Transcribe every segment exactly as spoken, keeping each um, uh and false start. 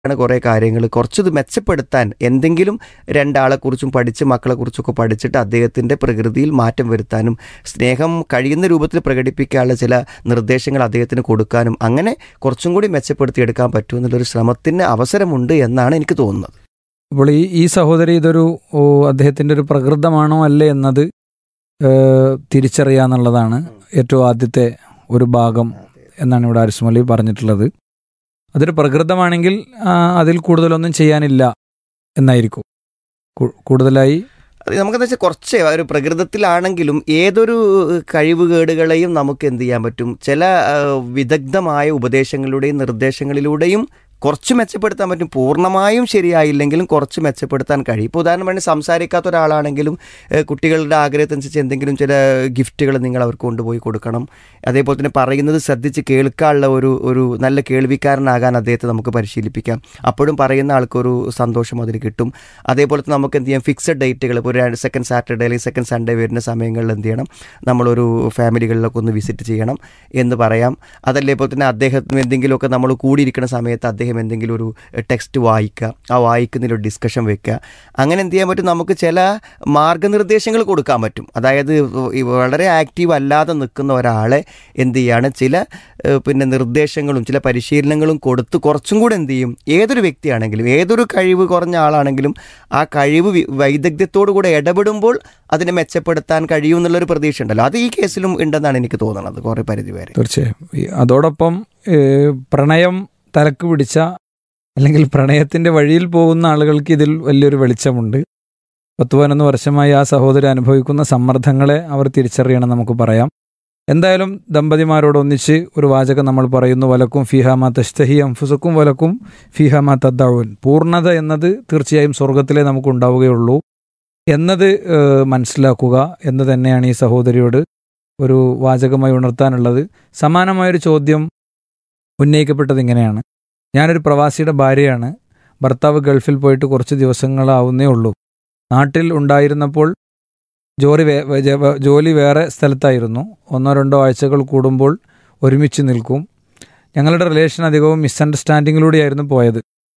ആണ് കുറേ കാര്യങ്ങൾ കുറച്ചത് മെച്ചപ്പെടുത്താൻ എന്തെങ്കിലും രണ്ടാളെക്കുറിച്ചും പഠിച്ച് മക്കളെക്കുറിച്ചൊക്കെ പഠിച്ചിട്ട് അദ്ദേഹത്തിൻ്റെ പ്രകൃതിയിൽ മാറ്റം വരുത്താനും സ്നേഹം കഴിയുന്ന രൂപത്തിൽ പ്രകടിപ്പിക്കാനുള്ള ചില നിർദ്ദേശങ്ങൾ അദ്ദേഹത്തിന് കൊടുക്കാനും അങ്ങനെ കുറച്ചും കൂടി മെച്ചപ്പെടുത്തിയെടുക്കാൻ പറ്റുമെന്നുള്ളൊരു ശ്രമത്തിന് അവസരമുണ്ട് എന്നാണ് എനിക്ക് തോന്നുന്നത്. അപ്പോൾ ഈ ഈ സഹോദരി ഇതൊരു ഓ, അദ്ദേഹത്തിൻ്റെ ഒരു പ്രകൃതമാണോ അല്ലേ എന്നത് തിരിച്ചറിയുക എന്നുള്ളതാണ് ഏറ്റവും ആദ്യത്തെ ഒരു ഭാഗം എന്നാണ് ഇവിടെ അരിസ്മലി പറഞ്ഞിട്ടുള്ളത്. അതൊരു പ്രകൃതമാണെങ്കിൽ ആ, അതിൽ കൂടുതലൊന്നും ചെയ്യാനില്ല എന്നായിരിക്കും. കൂ- കൂടുതലായി അത് നമുക്കെന്താ വെച്ചാൽ കുറച്ച് ഒരു പ്രകൃതത്തിലാണെങ്കിലും ഏതൊരു കഴിവുകേടുകളെയും നമുക്ക് എന്ത് ചെയ്യാൻ പറ്റും, ചില ആ, വിദഗ്ധമായ ഉപദേശങ്ങളിലൂടെയും നിർദ്ദേശങ്ങളിലൂടെയും കുറച്ച് മെച്ചപ്പെടുത്താൻ പറ്റും. പൂർണ്ണമായും ശരിയായില്ലെങ്കിലും കുറച്ച് മെച്ചപ്പെടുത്താൻ കഴിയും. ഇപ്പോൾ ഉദാഹരണം വേണ്ടി സംസാരിക്കാത്ത ഒരാളാണെങ്കിലും ഏഹ്, കുട്ടികളുടെ ആഗ്രഹത്തിനനുസരിച്ച് എന്തെങ്കിലും ചില ഗിഫ്റ്റുകൾ നിങ്ങൾ അവർക്ക് കൊണ്ടുപോയി കൊടുക്കണം. അതേപോലെ തന്നെ പറയുന്നത് ശ്രദ്ധിച്ച് കേൾക്കാനുള്ള ഒരു ഒരു നല്ല കേൾവിക്കാരനാകാൻ അദ്ദേഹത്തെ നമുക്ക് പരിശീലിപ്പിക്കാം. അപ്പോഴും പറയുന്ന ആൾക്കൊരു സന്തോഷം അതിൽ കിട്ടും. അതേപോലെ തന്നെ നമുക്ക് എന്ത് ചെയ്യാം, ഫിക്സഡ് ഡേറ്റുകൾ ഇപ്പോൾ ഒരു സെക്കൻഡ് സാറ്റർഡേ അല്ലെങ്കിൽ സെക്കൻഡ് സൺഡേ വരുന്ന സമയങ്ങളിൽ എന്ത് ചെയ്യണം, നമ്മളൊരു ഫാമിലികളിലൊക്കെ ഒന്ന് വിസിറ്റ് ചെയ്യണം എന്ന് പറയാം. അതല്ലേപോലെ തന്നെ അദ്ദേഹത്തിന് എന്തെങ്കിലുമൊക്കെ നമ്മൾ കൂടിയിരിക്കുന്ന സമയത്ത് അദ്ദേഹം എന്തെങ്കിലും ഒരു ടെക്സ്റ്റ് വായിക്കുക, ആ വായിക്കുന്നതിലൊരു ഡിസ്കഷൻ വെക്കുക. അങ്ങനെ എന്ത് ചെയ്യാൻ പറ്റും, നമുക്ക് ചില മാർഗനിർദ്ദേശങ്ങൾ കൊടുക്കാൻ പറ്റും. അതായത് ഈ വളരെ ആക്റ്റീവ് അല്ലാതെ നിൽക്കുന്ന ഒരാളെ എന്ത് ചെയ്യാണ്, ചില ഏഹ്, പിന്നെ നിർദ്ദേശങ്ങളും ചില പരിശീലനങ്ങളും കൊടുത്ത് കുറച്ചും കൂടെ എന്ത് ചെയ്യും, ഏതൊരു വ്യക്തിയാണെങ്കിലും ഏതൊരു കഴിവ് കുറഞ്ഞ ആളാണെങ്കിലും ആ കഴിവ് വി- വൈദഗ്ധ്യത്തോടു കൂടെ ഇടപെടുമ്പോൾ അതിനെ മെച്ചപ്പെടുത്താൻ കഴിയും എന്നുള്ളൊരു പ്രതീക്ഷ ഉണ്ടല്ലോ. അത് ഈ കേസിലും ഉണ്ടെന്നാണ് എനിക്ക് തോന്നുന്നത് കുറേ പരിധി വരെ. തീർച്ചയായും ഈ അതോടൊപ്പം ഏഹ്, പ്രണയം തലക്ക് പിടിച്ച അല്ലെങ്കിൽ പ്രണയത്തിൻ്റെ വഴിയിൽ പോകുന്ന ആളുകൾക്ക് ഇതിൽ വലിയൊരു വെളിച്ചമുണ്ട്. പത്ത് പതിനൊന്ന് വർഷമായി ആ സഹോദരി അനുഭവിക്കുന്ന സമ്മർദ്ദങ്ങളെ അവർ തിരിച്ചറിയണം നമുക്ക് പറയാം. എന്തായാലും ദമ്പതിമാരോടൊന്നിച്ച് ഒരു വാചകം നമ്മൾ പറയുന്നു, വലക്കും ഫിഹാമ തഷ്തഹി അംഫുസക്കും വലക്കും ഫിഹാമ തദ്ദഊൻ. പൂർണ്ണത എന്നത് തീർച്ചയായും സ്വർഗത്തിലേ നമുക്ക് ഉണ്ടാവുകയുള്ളൂ എന്നത് ഏഹ്, മനസ്സിലാക്കുക എന്ന് തന്നെയാണ് ഈ സഹോദരിയോട് ഒരു വാചകമായി ഉണർത്താനുള്ളത്. സമാനമായൊരു ചോദ്യം ഉന്നയിക്കപ്പെട്ടത് ഇങ്ങനെയാണ്: ഞാനൊരു പ്രവാസിയുടെ ഭാര്യയാണ്. ഭർത്താവ് ഗൾഫിൽ പോയിട്ട് കുറച്ച് ദിവസങ്ങളാവുന്നേ ഉള്ളൂ. നാട്ടിൽ ഉണ്ടായിരുന്നപ്പോൾ ജോലി വേ വേ- ജ- ജോലി വേറെ സ്ഥലത്തായിരുന്നു. ഒന്നോ രണ്ടോ ആഴ്ചകൾ കൂടുമ്പോൾ ഒരുമിച്ച് നിൽക്കും. ഞങ്ങളുടെ റിലേഷൻ അധികവും മിസ്അണ്ടർസ്റ്റാൻഡിങ്ങിലൂടെയായിരുന്നു പോയത്.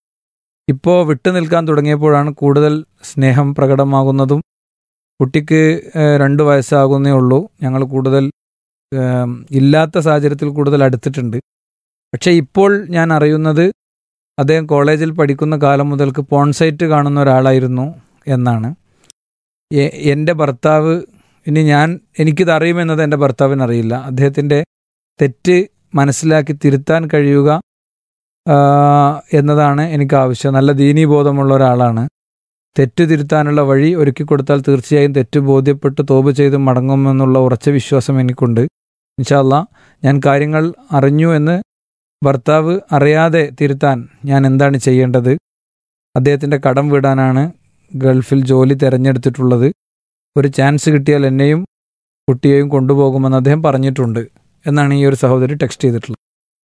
ഇപ്പോൾ വിട്ടു നിൽക്കാൻ തുടങ്ങിയപ്പോഴാണ് കൂടുതൽ സ്നേഹം പ്രകടമാകുന്നതും. കുട്ടിക്ക് ഏഹ്, രണ്ട് വയസ്സാകുന്നേ ഉള്ളൂ. ഞങ്ങൾ കൂടുതൽ ഏം, ഇല്ലാത്ത സാഹചര്യത്തിൽ കൂടുതൽ അടുത്തിട്ടുണ്ട്. പക്ഷേ ഇപ്പോൾ ഞാൻ അറിയുന്നത് അദ്ദേഹം കോളേജിൽ പഠിക്കുന്ന കാലം മുതൽക്ക് പോൺ സൈറ്റ് കാണുന്ന ഒരാളായിരുന്നു എന്നാണ്. എ- എൻ്റെ ഭർത്താവ് ഇനി ഞാൻ എനിക്കിത് അറിയുമെന്നത് എൻ്റെ ഭർത്താവിന് അറിയില്ല. അദ്ദേഹത്തിൻ്റെ തെറ്റ് മനസ്സിലാക്കി തിരുത്താൻ കഴിയുക ആ, എന്നതാണ് എനിക്ക് ആവശ്യം. നല്ല ദീനീബോധമുള്ള ഒരാളാണ്. തെറ്റ് തിരുത്താനുള്ള വഴി ഒരുക്കി കൊടുത്താൽ തീർച്ചയായും തെറ്റ് ബോധ്യപ്പെട്ട് തോപ് ചെയ്ത് മടങ്ങുമെന്നുള്ള ഉറച്ച വിശ്വാസം എനിക്കുണ്ട്. ഇൻഷാ അല്ലാ ഞാൻ കാര്യങ്ങൾ അറിഞ്ഞു എന്ന് ഭർത്താവ് അറിയാതെ തിരുത്താൻ ഞാൻ എന്താണ് ചെയ്യേണ്ടത്? അദ്ദേഹത്തിൻ്റെ കടം വീടാനാണ് ഗൾഫിൽ ജോലി തിരഞ്ഞെടുത്തിട്ടുള്ളത്. ഒരു ചാൻസ് കിട്ടിയാൽ എന്നെയും കുട്ടിയെയും കൊണ്ടുപോകുമെന്ന് അദ്ദേഹം പറഞ്ഞിട്ടുണ്ട് എന്നാണ് ഈ ഒരു സഹോദരി ടെക്സ്റ്റ് ചെയ്തിട്ടുള്ളത്.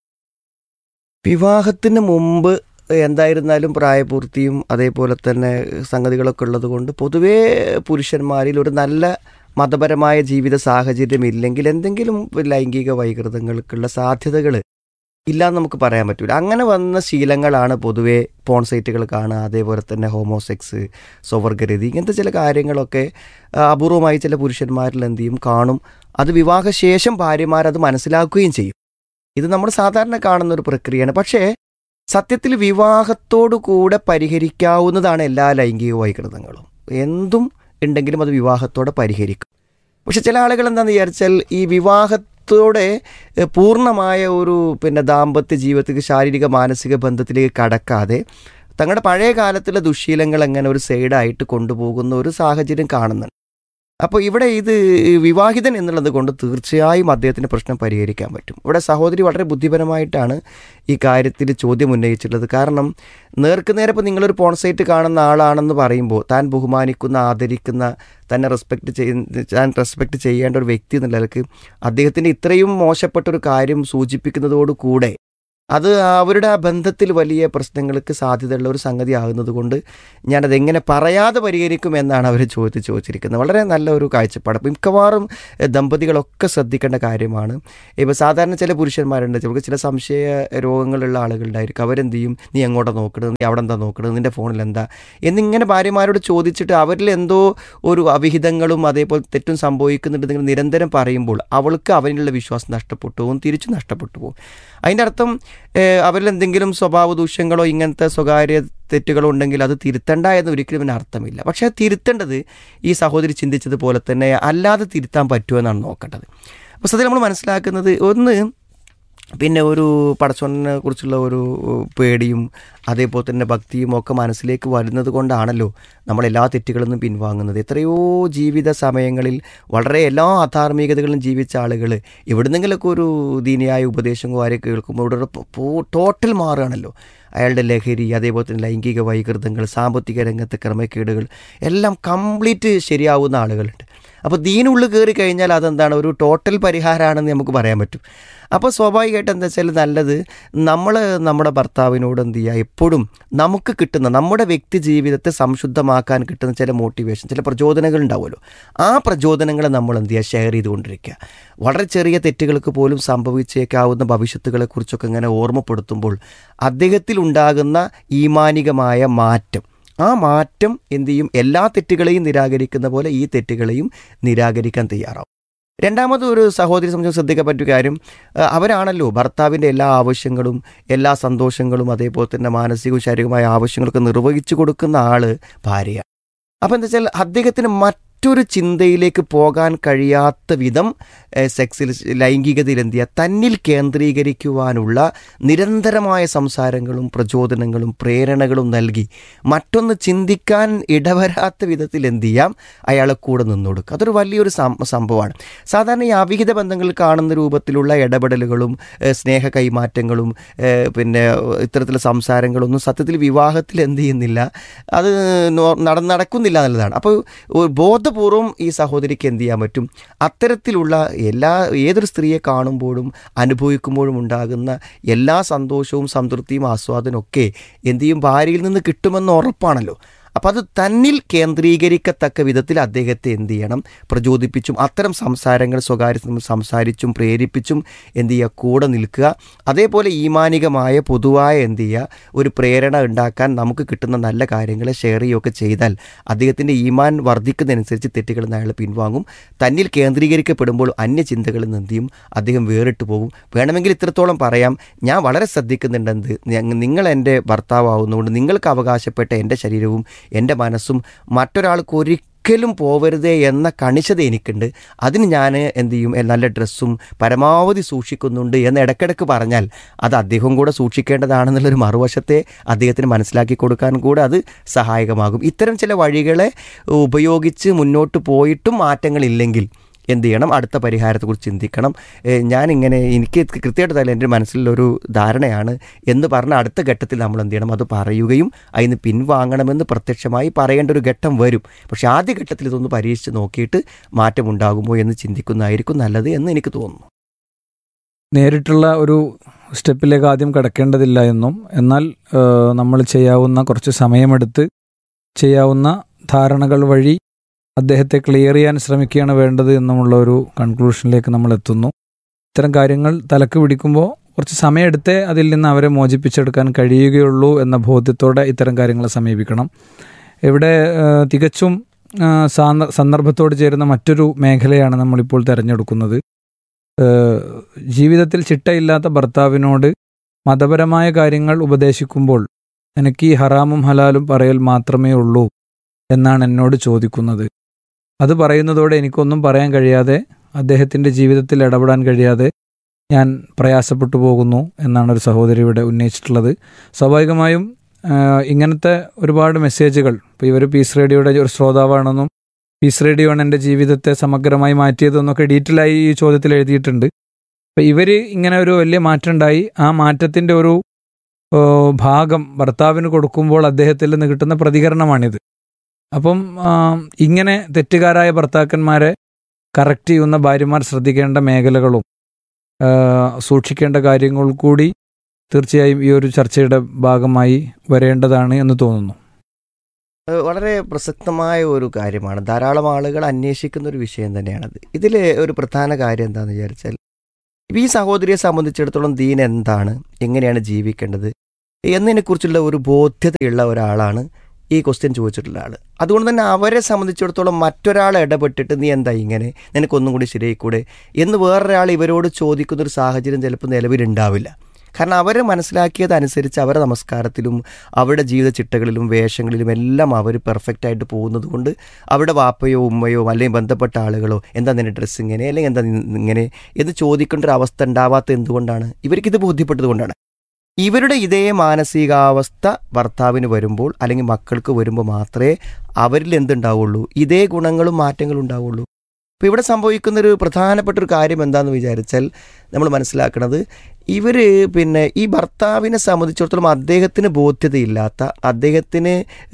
വിവാഹത്തിന് മുമ്പ് എന്തായിരുന്നാലും പ്രായപൂർത്തിയും അതേപോലെ തന്നെ സംഗതികളൊക്കെ ഉള്ളത് കൊണ്ട് പൊതുവേ പുരുഷന്മാരിൽ ഒരു നല്ല മതപരമായ ജീവിത സാഹചര്യം ഇല്ലെങ്കിൽ എന്തെങ്കിലും ലൈംഗിക വൈകൃതങ്ങൾക്കുള്ള സാധ്യതകൾ ഇല്ലാന്ന് നമുക്ക് പറയാൻ പറ്റില്ല. അങ്ങനെ വന്ന ശീലങ്ങളാണ് പൊതുവേ പോൺ സൈറ്റുകൾ കാണുക, അതേപോലെ തന്നെ ഹോമോസെക്സ്, സ്വവർഗരതി, ഇങ്ങനത്തെ ചില കാര്യങ്ങളൊക്കെ ആ, അപൂർവമായി ചില പുരുഷന്മാരിൽ എന്ത് ചെയ്യും കാണും. അത് വിവാഹശേഷം ഭാര്യമാരത് മനസ്സിലാക്കുകയും ചെയ്യും. ഇത് നമ്മൾ സാധാരണ കാണുന്ന ഒരു പ്രക്രിയയാണ്. പക്ഷേ സത്യത്തിൽ വിവാഹത്തോടു കൂടെ പരിഹരിക്കാവുന്നതാണ് എല്ലാ ലൈംഗിക വൈകൃതങ്ങളും. എന്തും ഉണ്ടെങ്കിലും അത് വിവാഹത്തോടെ പരിഹരിക്കും. പക്ഷെ ചില ആളുകൾ എന്താണെന്ന് വിചാരിച്ചാൽ ഈ വിവാഹത്തോടെ എഹ്, പൂർണ്ണമായ ഒരു പിന്നെ ദാമ്പത്യ ജീവിതത്തിലേക്ക് ശാരീരിക മാനസിക ബന്ധത്തിലേക്ക് കടക്കാതെ തങ്ങളുടെ പഴയ കാലത്തിലെ ദുശ്ശീലങ്ങൾ എങ്ങനെ ഒരു സൈഡായിട്ട് കൊണ്ടുപോകുന്ന ഒരു സാഹചര്യം കാണുന്നുണ്ട്. അപ്പോൾ ഇവിടെ ഇത് വിവാഹിതൻ എന്നുള്ളത് കൊണ്ട് തീർച്ചയായും അദ്ദേഹത്തിൻ്റെ പ്രശ്നം പരിഹരിക്കാൻ പറ്റും. ഇവിടെ സഹോദരി വളരെ ബുദ്ധിപരമായിട്ടാണ് ഈ കാര്യത്തിൽ ചോദ്യം ഉന്നയിച്ചിട്ടുള്ളത്. കാരണം നേർക്കുനേരെ ഇപ്പോൾ നിങ്ങളൊരു പോൺസൈറ്റ് കാണുന്ന ആളാണെന്ന് പറയുമ്പോൾ താൻ ബഹുമാനിക്കുന്ന, ആദരിക്കുന്ന, തന്നെ റെസ്പെക്റ്റ് ചെയ്യുന്ന താൻ റെസ്പെക്റ്റ് ചെയ്യേണ്ട ഒരു വ്യക്തി എന്നുള്ളവർക്ക് അദ്ദേഹത്തിൻ്റെ ഇത്രയും മോശപ്പെട്ടൊരു കാര്യം സൂചിപ്പിക്കുന്നതോടുകൂടെ അത് അവരുടെ ആ ബന്ധത്തിൽ വലിയ പ്രശ്നങ്ങൾക്ക് സാധ്യതയുള്ള ഒരു സംഗതി ആകുന്നത് കൊണ്ട് ഞാനതെങ്ങനെ പറയാതെ പരിഹരിക്കും എന്നാണ് അവർ ചോദിച്ച് ചോദിച്ചിരിക്കുന്നത്. വളരെ നല്ല ഒരു കാഴ്ചപ്പാട്. അപ്പോൾ മിക്കവാറും ദമ്പതികളൊക്കെ ശ്രദ്ധിക്കേണ്ട കാര്യമാണ്. ഇപ്പോൾ സാധാരണ ചില പുരുഷന്മാരുണ്ട്, ചിലർക്ക് ചില സംശയ രോഗങ്ങളുള്ള ആളുകളുണ്ടായിരിക്കും. അവരെന്ത് ചെയ്യും, നീ എങ്ങോട്ടാണ് നോക്കണത്, നീ അവിടെ എന്താ നോക്കണത്, നിൻ്റെ ഫോണിൽ എന്താ എന്നിങ്ങനെ ഭാര്യമാരോട് ചോദിച്ചിട്ട് അവരിൽ എന്തോ ഒരു അവിഹിതങ്ങളും അതേപോലെ തെറ്റും സംഭവിക്കുന്നുണ്ടെങ്കിൽ നിരന്തരം പറയുമ്പോൾ അവൾക്ക് അവനിലുള്ള വിശ്വാസം നഷ്ടപ്പെട്ടു പോകും, തിരിച്ചു നഷ്ടപ്പെട്ടു പോകും. അതിൻ്റെ അർത്ഥം അവരിൽ എന്തെങ്കിലും സ്വഭാവ ദൂഷ്യങ്ങളോ ഇങ്ങനത്തെ സ്വകാര്യ തെറ്റുകളോ ഉണ്ടെങ്കിൽ അത് തിരുത്തണ്ട എന്ന് ഒരിക്കലും ഇതിന് അർത്ഥമില്ല. പക്ഷേ അത് തിരുത്തേണ്ടത് ഈ സഹോദരി ചിന്തിച്ചതുപോലെ തന്നെ അല്ലാതെ തിരുത്താൻ പറ്റുമോ എന്നാണ് നോക്കേണ്ടത്. അപ്പോൾ സത്യത്തിൽ നമ്മൾ മനസ്സിലാക്കുന്നത് ഒന്ന്, പിന്നെ ഒരു പടച്ചോനെ കുറിച്ചുള്ള ഒരു പേടിയും അതേപോലെ തന്നെ ഭക്തിയും ഒക്കെ മനസ്സിലേക്ക് വരുന്നത് കൊണ്ടാണല്ലോ നമ്മൾ എല്ലാ തെറ്റുകളിൽ നിന്നും പിൻവാങ്ങുന്നത്. എത്രയോ ജീവിത സമയങ്ങളിൽ വളരെ എല്ലാ അധാർമികതകളും ജീവിച്ച ആളുകൾ എവിടുന്നെങ്കിലൊക്കെ ഒരു ദീനിയായ ഉപദേശങ്ങളോ ആരെ കേൾക്കുമ്പോൾ ഇവിടെ ടോട്ടൽ മാറുകയാണല്ലോ. അയാളുടെ ലഹരി, അതേപോലെ തന്നെ ലൈംഗിക വൈകൃതങ്ങൾ, സാമ്പത്തിക രംഗത്തെ ക്രമക്കേടുകൾ എല്ലാം കംപ്ലീറ്റ് ശരിയാവുന്ന ആളുകളുണ്ട്. അപ്പോൾ ദീനുള്ളിൽ കയറി കഴിഞ്ഞാൽ അതെന്താണ്, ഒരു ടോട്ടൽ പരിഹാരമാണെന്ന് നമുക്ക് പറയാൻ പറ്റും. അപ്പോൾ സ്വാഭാവികമായിട്ട് എന്താ വെച്ചാൽ നല്ലത് നമ്മൾ നമ്മുടെ ഭർത്താവിനോട് എന്ത് ചെയ്യുക, എപ്പോഴും നമുക്ക് കിട്ടുന്ന നമ്മുടെ വ്യക്തി ജീവിതത്തെ സംശുദ്ധമാക്കാൻ കിട്ടുന്ന ചില മോട്ടിവേഷൻ, ചില പ്രചോദനങ്ങൾ ഉണ്ടാവുമല്ലോ. ആ പ്രചോദനങ്ങളെ നമ്മൾ എന്ത് ചെയ്യുക, ഷെയർ ചെയ്തുകൊണ്ടിരിക്കുക. വളരെ ചെറിയ തെറ്റുകൾക്ക് പോലും സംഭവിച്ചേക്കാവുന്ന ഭവിഷ്യത്തുകളെക്കുറിച്ചൊക്കെ ഇങ്ങനെ ഓർമ്മപ്പെടുത്തുമ്പോൾ അദ്ദേഹത്തിൽ ഉണ്ടാകുന്ന ഈമാനികമായ മാറ്റം, ആ മാറ്റം എന്തു ചെയ്യും, എല്ലാ തെറ്റുകളെയും നിരാകരിക്കുന്ന പോലെ ഈ തെറ്റുകളെയും നിരാകരിക്കാൻ തയ്യാറാവും. രണ്ടാമത് ഒരു സഹോദരി സംബന്ധിച്ച് ശ്രദ്ധിക്കാൻ പറ്റിയ കാര്യം, അവരാണല്ലോ ഭർത്താവിൻ്റെ എല്ലാ ആവശ്യങ്ങളും എല്ലാ സന്തോഷങ്ങളും അതേപോലെ തന്നെ മാനസികവും ശാരീരികമായ ആവശ്യങ്ങളൊക്കെ നിർവഹിച്ചു കൊടുക്കുന്ന ആൾ ഭാര്യ. അപ്പോൾ എന്താ വെച്ചാൽ അദ്ദേഹത്തിന് മറ്റൊരു ചിന്തയിലേക്ക് പോകാൻ കഴിയാത്ത വിധം സെക്സിൽ, ലൈംഗികതയിൽ എന്ത് ചെയ്യുക, തന്നിൽ കേന്ദ്രീകരിക്കുവാനുള്ള നിരന്തരമായ സംസാരങ്ങളും പ്രചോദനങ്ങളും പ്രേരണകളും നൽകി മറ്റൊന്ന് ചിന്തിക്കാൻ ഇടവരാത്ത വിധത്തിൽ എന്ത് ചെയ്യാം, അയാളെ കൂടെ നിന്നുകൊടുക്കുക. അതൊരു വലിയൊരു സംഭവമാണ്. സാധാരണ ഈ അവിഹിത ബന്ധങ്ങൾ കാണുന്ന രൂപത്തിലുള്ള ഇടപെടലുകളും സ്നേഹ കൈമാറ്റങ്ങളും പിന്നെ ഇത്തരത്തിലുള്ള സംസാരങ്ങളൊന്നും സത്യത്തിൽ വിവാഹത്തിൽ എന്ത് ചെയ്യുന്നില്ല, അത് നട നടക്കുന്നില്ല എന്നുള്ളതാണ്. അപ്പോൾ ബോധപൂർവം ഈ സഹോദരിക്ക് എന്ത് ചെയ്യാൻ പറ്റും, അത്തരത്തിലുള്ള എല്ലാ ഏതൊരു സ്ത്രീയെ കാണുമ്പോഴും അനുഭവിക്കുമ്പോഴും ഉണ്ടാകുന്ന എല്ലാ സന്തോഷവും സംതൃപ്തിയും ആസ്വാദനവും ഒക്കെ എന്ത് ചെയ്യും, ഭാര്യയിൽ നിന്ന് കിട്ടുമെന്ന് ഉറപ്പാണല്ലോ. അപ്പോൾ അത് തന്നിൽ കേന്ദ്രീകരിക്കത്തക്ക വിധത്തിൽ അദ്ദേഹത്തെ എന്ത് ചെയ്യണം, പ്രചോദിപ്പിച്ചും അത്തരം സംസാരങ്ങൾ സ്വകാര്യ സംസാരിച്ചും പ്രേരിപ്പിച്ചും എന്ത് ചെയ്യുക, കൂടെ നിൽക്കുക. അതേപോലെ ഈമാനികമായ പൊതുവായ എന്ത് ചെയ്യുക, ഒരു പ്രേരണ ഉണ്ടാക്കാൻ നമുക്ക് കിട്ടുന്ന നല്ല കാര്യങ്ങളെ ഷെയർ ചെയ്യുകയൊക്കെ ചെയ്താൽ അദ്ദേഹത്തിൻ്റെ ഈമാൻ വർദ്ധിക്കുന്നതനുസരിച്ച് തെറ്റുകളിൽ നിന്ന് അയാൾ പിൻവാങ്ങും. തന്നിൽ കേന്ദ്രീകരിക്കപ്പെടുമ്പോൾ അന്യചിന്തകളിൽ നിന്ന് എന്ത് ചെയ്യും, അദ്ദേഹം വേറിട്ട് പോകും. വേണമെങ്കിൽ ഇത്രത്തോളം പറയാം, ഞാൻ വളരെ ശ്രദ്ധിക്കുന്നുണ്ടെന്ന്, നിങ്ങൾ എൻ്റെ ഭർത്താവുന്നതുകൊണ്ട് നിങ്ങൾക്ക് അവകാശപ്പെട്ട എൻ്റെ ശരീരവും എൻ്റെ മനസ്സും മറ്റൊരാൾക്ക് ഒരിക്കലും പോവരുതേ എന്ന കണിശത എനിക്കുണ്ട്. അതിന് ഞാൻ എന്ത് ചെയ്യും, നല്ല ഡ്രസ്സും പരമാവധി സൂക്ഷിക്കുന്നുണ്ട് എന്ന് ഇടയ്ക്കിടയ്ക്ക് പറഞ്ഞാൽ അത് അദ്ദേഹം കൂടെ സൂക്ഷിക്കേണ്ടതാണെന്നുള്ളൊരു മറുവശത്തെ അദ്ദേഹത്തിന് മനസ്സിലാക്കി കൊടുക്കാൻ കൂടെ അത് സഹായകമാകും. ഇത്തരം ചില വഴികളെ ഉപയോഗിച്ച് മുന്നോട്ട് പോയിട്ടും മാറ്റങ്ങളില്ലെങ്കിൽ എന്ത് ചെയ്യണം, അടുത്ത പരിഹാരത്തെക്കുറിച്ച് ചിന്തിക്കണം. ഞാനിങ്ങനെ എനിക്ക് കൃത്യമായിട്ട് തന്നെ എൻ്റെ മനസ്സിലൊരു ധാരണയാണ് എന്ന് പറഞ്ഞ അടുത്ത ഘട്ടത്തിൽ നമ്മൾ എന്ത് ചെയ്യണം, അത് പറയുകയും അതിന് പിൻവാങ്ങണമെന്ന് പ്രത്യക്ഷമായി പറയേണ്ട ഒരു ഘട്ടം വരും. പക്ഷേ ആദ്യ ഘട്ടത്തിൽ ഇതൊന്ന് പരീക്ഷിച്ച് നോക്കിയിട്ട് മാറ്റമുണ്ടാകുമോ എന്ന് ചിന്തിക്കുന്നതായിരിക്കും നല്ലത് എന്ന് എനിക്ക് തോന്നുന്നു. നേരിട്ടുള്ള ഒരു സ്റ്റെപ്പിലേക്ക് ആദ്യം കടക്കേണ്ടതില്ല എന്നും, എന്നാൽ നമ്മൾ ചെയ്യാവുന്ന കുറച്ച് സമയമെടുത്ത് ചെയ്യാവുന്ന ധാരണകൾ വഴി അദ്ദേഹത്തെ ക്ലിയർ ചെയ്യാൻ ശ്രമിക്കുകയാണ് വേണ്ടത് എന്നുമുള്ള ഒരു കൺക്ലൂഷനിലേക്ക് നമ്മൾ എത്തുന്നു. ഇത്തരം കാര്യങ്ങൾ തലക്ക് പിടിക്കുമ്പോൾ കുറച്ച് സമയമെടുത്തേ അതിൽ നിന്ന് അവരെ മോചിപ്പിച്ചെടുക്കാൻ കഴിയുകയുള്ളൂ എന്ന ബോധ്യത്തോടെ ഇത്തരം കാര്യങ്ങളെ സമീപിക്കണം. ഇവിടെ തികച്ചും സന്ദർഭത്തോട് ചേരുന്ന മറ്റൊരു മേഖലയാണ് നമ്മളിപ്പോൾ തിരഞ്ഞെടുക്കുന്നത്. ജീവിതത്തിൽ ചിട്ടയില്ലാത്ത ഭർത്താവിനോട് മതപരമായ കാര്യങ്ങൾ ഉപദേശിക്കുമ്പോൾ എനിക്ക് ഈ ഹറാമും ഹലാലും പറയൽ മാത്രമേ ഉള്ളൂ എന്നാണ് എന്നോട് ചോദിക്കുന്നത്. അത് പറയുന്നതോടെ എനിക്കൊന്നും പറയാൻ കഴിയാതെ, അദ്ദേഹത്തിൻ്റെ ജീവിതത്തിൽ ഇടപെടാൻ കഴിയാതെ ഞാൻ പ്രയാസപ്പെട്ടു പോകുന്നു എന്നാണ് ഒരു സഹോദരി ഇവിടെ ഉന്നയിച്ചിട്ടുള്ളത്. സ്വാഭാവികമായും ഇങ്ങനത്തെ ഒരുപാട് മെസ്സേജുകൾ, ഇപ്പോൾ ഇവർ പീസ് റേഡിയോയുടെ ഒരു ശ്രോതാവാണെന്നും പീസ് റേഡിയോ ആണ് എൻ്റെ ജീവിതത്തെ സമഗ്രമായി മാറ്റിയതെന്നൊക്കെ ഡീറ്റെയിൽ ആയി ഈ ചോദ്യത്തിൽ എഴുതിയിട്ടുണ്ട്. അപ്പോൾ ഇവർ ഇങ്ങനെ ഒരു വലിയ മാറ്റം ഉണ്ടായി, ആ മാറ്റത്തിൻ്റെ ഒരു ഭാഗം ഭർത്താവിന് കൊടുക്കുമ്പോൾ അദ്ദേഹത്തിൽ നിന്ന് കിട്ടുന്ന പ്രതികരണമാണിത്. അപ്പം ഇങ്ങനെ തെറ്റുകാരായ ഭർത്താക്കന്മാരെ കറക്റ്റ് ചെയ്യുന്ന ഭാര്യമാർ ശ്രദ്ധിക്കേണ്ട മേഖലകളും സൂക്ഷിക്കേണ്ട കാര്യങ്ങൾ കൂടി തീർച്ചയായും ഈ ഒരു ചർച്ചയുടെ ഭാഗമായി വരേണ്ടതാണ് എന്ന് തോന്നുന്നു. ഏഹ് വളരെ പ്രസക്തമായ ഒരു കാര്യമാണ്. ധാരാളം ആളുകൾ അന്വേഷിക്കുന്ന ഒരു വിഷയം തന്നെയാണത്. ഇതിൽ ഒരു പ്രധാന കാര്യം എന്താണെന്ന് വിചാരിച്ചാൽ, ഈ സഹോദരിയെ സംബന്ധിച്ചിടത്തോളം ദീൻ എന്താണ്, എങ്ങനെയാണ് ജീവിക്കേണ്ടത് എന്നതിനെക്കുറിച്ചുള്ള ഒരു ബോധ്യതയുള്ള ഒരാളാണ് ഈ ക്വസ്റ്റ്യൻ ചോദിച്ചിട്ടുള്ള ആൾ. അതുകൊണ്ട് തന്നെ അവരെ സംബന്ധിച്ചിടത്തോളം മറ്റൊരാൾ ഇടപെട്ടിട്ട് നീ എന്താ ഇങ്ങനെ, നിനക്കൊന്നും കൂടി ശരിയായിക്കൂടെ എന്ന് വേറൊരാൾ ഇവരോട് ചോദിക്കുന്നൊരു സാഹചര്യം ചിലപ്പോൾ നിലവിലുണ്ടാവില്ല. കാരണം അവർ മനസ്സിലാക്കിയതനുസരിച്ച് അവരുടെ നമസ്കാരത്തിലും അവരുടെ ജീവിത ചിട്ടകളിലും വേഷങ്ങളിലും എല്ലാം അവർ പെർഫെക്റ്റായിട്ട് പോകുന്നത് കൊണ്ട് അവരുടെ വാപ്പയോ ഉമ്മയോ അല്ലെങ്കിൽ ബന്ധപ്പെട്ട ആളുകളോ എന്താ നിന്റെ ഡ്രസ്സ് ഇങ്ങനെ അല്ലെങ്കിൽ എന്താ ഇങ്ങനെ എന്ന് ചോദിക്കേണ്ട ഒരു അവസ്ഥ ഉണ്ടാവാത്ത എന്തുകൊണ്ടാണ്? ഇവർക്കിത് ബോധ്യപ്പെട്ടത് കൊണ്ടാണ്. ഇവരുടെ ഇതേ മാനസികാവസ്ഥ ഭർത്താവിന് വരുമ്പോൾ അല്ലെങ്കിൽ മക്കൾക്ക് വരുമ്പോൾ മാത്രമേ അവരിൽ എന്തുണ്ടാവുള്ളൂ, ഇതേ ഗുണങ്ങളും മാറ്റങ്ങളും ഉണ്ടാവുള്ളൂ. അപ്പോൾ ഇവിടെ സംഭവിക്കുന്നൊരു പ്രധാനപ്പെട്ട ഒരു കാര്യം എന്താണെന്ന് വിചാരിച്ചാൽ നമ്മൾ മനസ്സിലാക്കുന്നത്, ഇവർ പിന്നെ ഈ ഭർത്താവിനെ സംബന്ധിച്ചിടത്തോളം അദ്ദേഹത്തിന് ബോധ്യതയില്ലാത്ത, അദ്ദേഹത്തിന്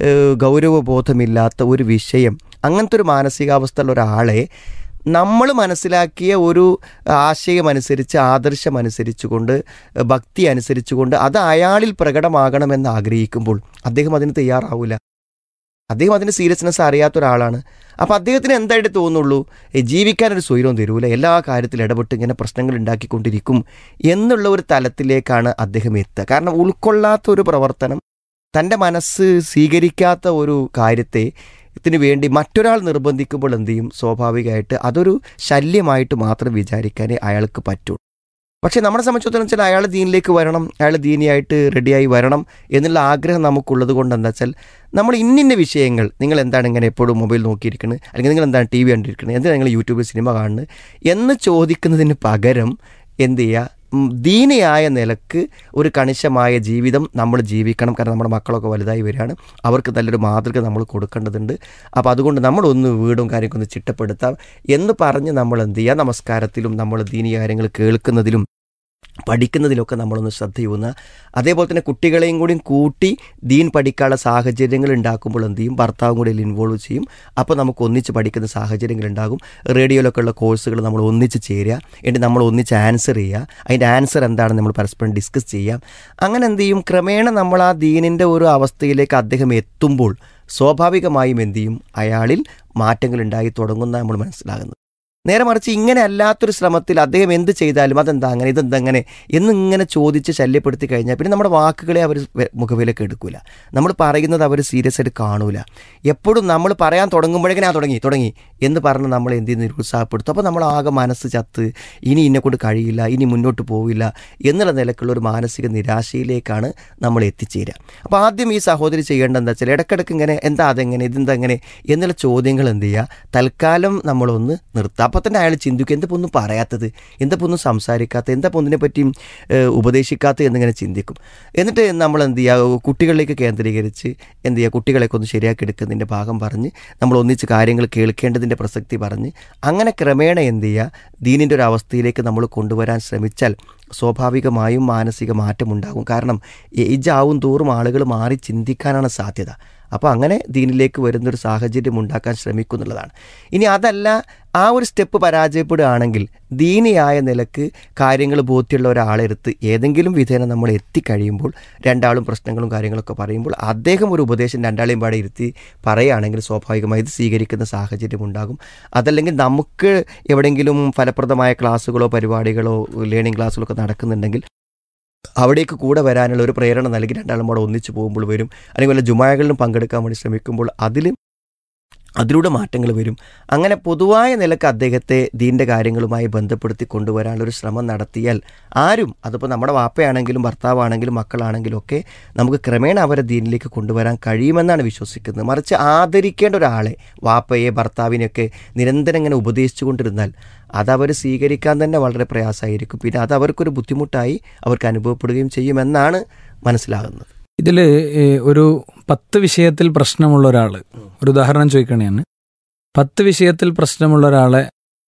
ഗൗരവബോധമില്ലാത്ത ഒരു വിഷയം, അങ്ങനത്തെ ഒരു മാനസികാവസ്ഥയുള്ള ഒരാളെ നമ്മൾ മനസ്സിലാക്കിയ ഒരു ആശയമനുസരിച്ച്, ആദർശമനുസരിച്ചുകൊണ്ട്, ഭക്തി അനുസരിച്ചുകൊണ്ട് അത് അയാളിൽ പ്രകടമാകണമെന്ന് ആഗ്രഹിക്കുമ്പോൾ അദ്ദേഹം അതിന് തയ്യാറാവില്ല. അദ്ദേഹം അതിൻ്റെ സീരിയസ്നെസ് അറിയാത്ത ഒരാളാണ്. അപ്പോൾ അദ്ദേഹത്തിന് എന്തായിട്ട് തോന്നുള്ളൂ, ജീവിക്കാനൊരു സ്വൈരവും തരൂല, എല്ലാ കാര്യത്തിലും ഇടപെട്ട് ഇങ്ങനെ പ്രശ്നങ്ങൾ ഉണ്ടാക്കിക്കൊണ്ടിരിക്കും എന്നുള്ള ഒരു തലത്തിലേക്കാണ് അദ്ദേഹം എത്തുക. കാരണം ഉൾക്കൊള്ളാത്ത ഒരു പ്രവർത്തനം, തൻ്റെ മനസ്സ് സ്വീകരിക്കാത്ത ഒരു കാര്യത്തെ ത്തിന് വേണ്ടി മറ്റൊരാൾ നിർബന്ധിക്കുമ്പോൾ എന്ത് ചെയ്യും, സ്വാഭാവികമായിട്ട് അതൊരു ശല്യമായിട്ട് മാത്രം വിചാരിക്കാനേ അയാൾക്ക് പറ്റുള്ളൂ. പക്ഷേ നമ്മളെ സംബന്ധിച്ചിടത്തോളം വെച്ചാൽ അയാൾ ദീനിലേക്ക് വരണം, അയാൾ ദീനിയായിട്ട് റെഡിയായി വരണം എന്നുള്ള ആഗ്രഹം നമുക്കുള്ളത് കൊണ്ട് എന്താ വെച്ചാൽ നമ്മൾ ഇന്നിന്ന വിഷയങ്ങൾ, നിങ്ങൾ എന്താണ് ഇങ്ങനെ എപ്പോഴും മൊബൈൽ നോക്കിയിരിക്കുന്നത്, അല്ലെങ്കിൽ നിങ്ങൾ എന്താണ് ടി വി കണ്ടിരിക്കുന്നത്, എന്താണ് നിങ്ങൾ യൂട്യൂബിൽ സിനിമ കാണുന്നത് എന്ന് ചോദിക്കുന്നതിന് പകരം എന്ത് ചെയ്യുക, ദീനിയായ നിലക്ക് ഒരു കണിശമായ ജീവിതം നമ്മൾ ജീവിക്കണം. കാരണം നമ്മുടെ മക്കളൊക്കെ വലുതായി വരികയാണ്, അവർക്ക് നല്ലൊരു മാതൃക നമ്മൾ കൊടുക്കേണ്ടതുണ്ട്. അപ്പോൾ അതുകൊണ്ട് നമ്മളൊന്ന് വീടും കാര്യമൊക്കെ ഒന്ന് ചിട്ടപ്പെടുത്താം എന്ന് പറഞ്ഞ് നമ്മൾ എന്ത് ചെയ്യുക, നമസ്കാരത്തിലും നമ്മൾ ദീനീയ കാര്യങ്ങൾ കേൾക്കുന്നതിലും പഠിക്കുന്നതിലൊക്കെ നമ്മളൊന്ന് ശ്രദ്ധയൂന്ന, അതേപോലെ തന്നെ കുട്ടികളെയും കൂടി കൂട്ടി ദീൻ പഠിക്കാനുള്ള സാഹചര്യങ്ങൾ ഉണ്ടാക്കുമ്പോൾ എന്ത് ചെയ്യും, ഭർത്താവും കൂടി ഇൻവോൾവ് ചെയ്യും. അപ്പോൾ നമുക്ക് ഒന്നിച്ച് പഠിക്കുന്ന സാഹചര്യങ്ങൾ ഉണ്ടാകും. റേഡിയോയിലൊക്കെ ഉള്ള കോഴ്സുകൾ നമ്മൾ ഒന്നിച്ച് ചേരുക, എന്നിട്ട് നമ്മൾ ഒന്നിച്ച് ആൻസർ ചെയ്യുക, അതിൻ്റെ ആൻസർ എന്താണെന്ന് നമ്മൾ പരസ്പരം ഡിസ്കസ് ചെയ്യാം. അങ്ങനെ എന്ത് ചെയ്യും, ക്രമേണ നമ്മൾ ആ ദീനിൻ്റെ ഒരു അവസ്ഥയിലേക്ക് അദ്ദേഹം എത്തുമ്പോൾ സ്വാഭാവികമായും എന്ത് ചെയ്യും, അയാളിൽ മാറ്റങ്ങൾ ഉണ്ടായി തുടങ്ങുന്ന നമ്മൾ മനസ്സിലാകുന്നത്. നേരെ മറിച്ച് ഇങ്ങനെ അല്ലാത്തൊരു ശ്രമത്തിൽ അദ്ദേഹം എന്ത് ചെയ്താലും അതെന്താ അങ്ങനെ, ഇതെന്താ അങ്ങനെ എന്നിങ്ങനെ ചോദിച്ച് ശല്യപ്പെടുത്തി കഴിഞ്ഞാൽ പിന്നെ നമ്മുടെ വാക്കുകളെ അവർ മുഖവിലേക്ക് എടുക്കില്ല, നമ്മൾ പറയുന്നത് അവർ സീരിയസ് ആയിട്ട് കാണൂല. എപ്പോഴും നമ്മൾ പറയാൻ തുടങ്ങുമ്പോഴേക്കും ആ തുടങ്ങി തുടങ്ങി എന്ന് പറഞ്ഞ് നമ്മൾ എന്ത് ചെയ്യുന്ന നിരുത്സാഹപ്പെടുത്തും. അപ്പോൾ നമ്മൾ ആകെ മനസ്സ് ചത്ത്, ഇനി ഇന്നെക്കൊണ്ട് കഴിയില്ല, ഇനി മുന്നോട്ട് പോവില്ല എന്നുള്ള നിലക്കുള്ള ഒരു മാനസിക നിരാശയിലേക്കാണ് നമ്മൾ എത്തിച്ചേരുക. അപ്പോൾ ആദ്യം ഈ സഹോദരി ചെയ്യേണ്ടത് എന്താ വെച്ചാൽ ഇടയ്ക്കിടയ്ക്ക് ഇങ്ങനെ എന്താ അതെങ്ങനെ, ഇതെന്താ എങ്ങനെ എന്നുള്ള ചോദ്യങ്ങൾ എന്ത് ചെയ്യുക, തൽക്കാലം നമ്മളൊന്ന് നിർത്താം. അപ്പോൾ തന്നെ അയാൾ ചിന്തിക്കും, എന്താ ഒന്നും പറയാത്തത്, എന്താ ഒന്നും സംസാരിക്കാത്തത്, എന്താ ഒന്നിനെ പറ്റിയും ഉപദേശിക്കാത്തത് എന്നിങ്ങനെ ചിന്തിക്കും. എന്നിട്ട് നമ്മൾ എന്ത് ചെയ്യുക, കുട്ടികളിലേക്ക് കേന്ദ്രീകരിച്ച് എന്ത് ചെയ്യുക, കുട്ടികളെയൊക്കെ ഒന്ന് ശരിയാക്കി എടുക്കുന്നതിൻ്റെ ഭാഗം പറഞ്ഞ് നമ്മൾ ഒന്നിച്ച് കാര്യങ്ങൾ കേൾക്കേണ്ടതിൻ്റെ പ്രസക്തി പറഞ്ഞ് അങ്ങനെ ക്രമേണ എന്ത് ചെയ്യുക, ദീനിൻ്റെ ഒരു അവസ്ഥയിലേക്ക് നമ്മൾ കൊണ്ടുവരാൻ ശ്രമിച്ചാൽ സ്വാഭാവികമായും മാനസിക മാറ്റമുണ്ടാകും. കാരണം ഏജ് ആവും തോറും ആളുകൾ മാറി ചിന്തിക്കാനാണ് സാധ്യത. അപ്പോൾ അങ്ങനെ ദീനിലേക്ക് വരുന്നൊരു സാഹചര്യം ഉണ്ടാക്കാൻ ശ്രമിക്കുന്നുള്ളതാണ്. ഇനി അതല്ല, ആ ഒരു സ്റ്റെപ്പ് പരാജയപ്പെടുകയാണെങ്കിൽ ദീനിയായ നിലക്ക് കാര്യങ്ങൾ ബോധ്യമുള്ള ഒരാളെടുത്ത് ഏതെങ്കിലും വിധേന നമ്മൾ എത്തിക്കഴിയുമ്പോൾ രണ്ടാളും പ്രശ്നങ്ങളും കാര്യങ്ങളൊക്കെ പറയുമ്പോൾ അദ്ദേഹം ഒരു ഉപദേശം രണ്ടാളെയും പാടെ ഇരുത്തി പറയുകയാണെങ്കിൽ സ്വാഭാവികമായി ഇത് സ്വീകരിക്കുന്ന സാഹചര്യം ഉണ്ടാകും. അതല്ലെങ്കിൽ നമുക്ക് എവിടെയെങ്കിലും ഫലപ്രദമായ ക്ലാസ്സുകളോ പരിപാടികളോ ലേണിംഗ് ക്ലാസ്സുകളൊക്കെ നടക്കുന്നുണ്ടെങ്കിൽ അവിടേക്ക് കൂടെ വരാനുള്ള ഒരു പ്രേരണ നൽകി രണ്ടാളും കൂടെ ഒന്നിച്ച് പോകുമ്പോൾ വരും. അല്ലെങ്കിൽ വല്ല ജുമാകളിലും പങ്കെടുക്കാൻ വേണ്ടി ശ്രമിക്കുമ്പോൾ അതിൽ അതിലൂടെ മാറ്റങ്ങൾ വരും. അങ്ങനെ പൊതുവായ നിലക്ക് അദ്ദേഹത്തെ ദീൻ്റെ കാര്യങ്ങളുമായി ബന്ധപ്പെടുത്തി കൊണ്ടുവരാനുള്ളൊരു ശ്രമം നടത്തിയാൽ ആരും, അതിപ്പോൾ നമ്മുടെ വാപ്പയാണെങ്കിലും ഭർത്താവാണെങ്കിലും മക്കളാണെങ്കിലും ഒക്കെ നമുക്ക് ക്രമേണ അവരെ ദീനിലേക്ക് കൊണ്ടുവരാൻ കഴിയുമെന്നാണ് വിശ്വസിക്കുന്നത്. മറിച്ച് ആദരിക്കേണ്ട ഒരാളെ, വാപ്പയെ ഭർത്താവിനെയൊക്കെ നിരന്തരം ഇങ്ങനെ ഉപദേശിച്ചു കൊണ്ടിരുന്നാൽ അതവർ സ്വീകരിക്കാൻ തന്നെ വളരെ പ്രയാസമായിരിക്കും. പിന്നെ അത് അവർക്കൊരു ബുദ്ധിമുട്ടായി അവർക്ക് അനുഭവപ്പെടുകയും ചെയ്യുമെന്നാണ് മനസ്സിലാകുന്നത്. ഇതിൽ ഒരു പത്ത് വിഷയത്തിൽ പ്രശ്നമുള്ള ഒരാൾ, ഒരു ഉദാഹരണം ചോദിക്കണേന്ന്, പത്ത് വിഷയത്തിൽ പ്രശ്നമുള്ള ഒരാളെ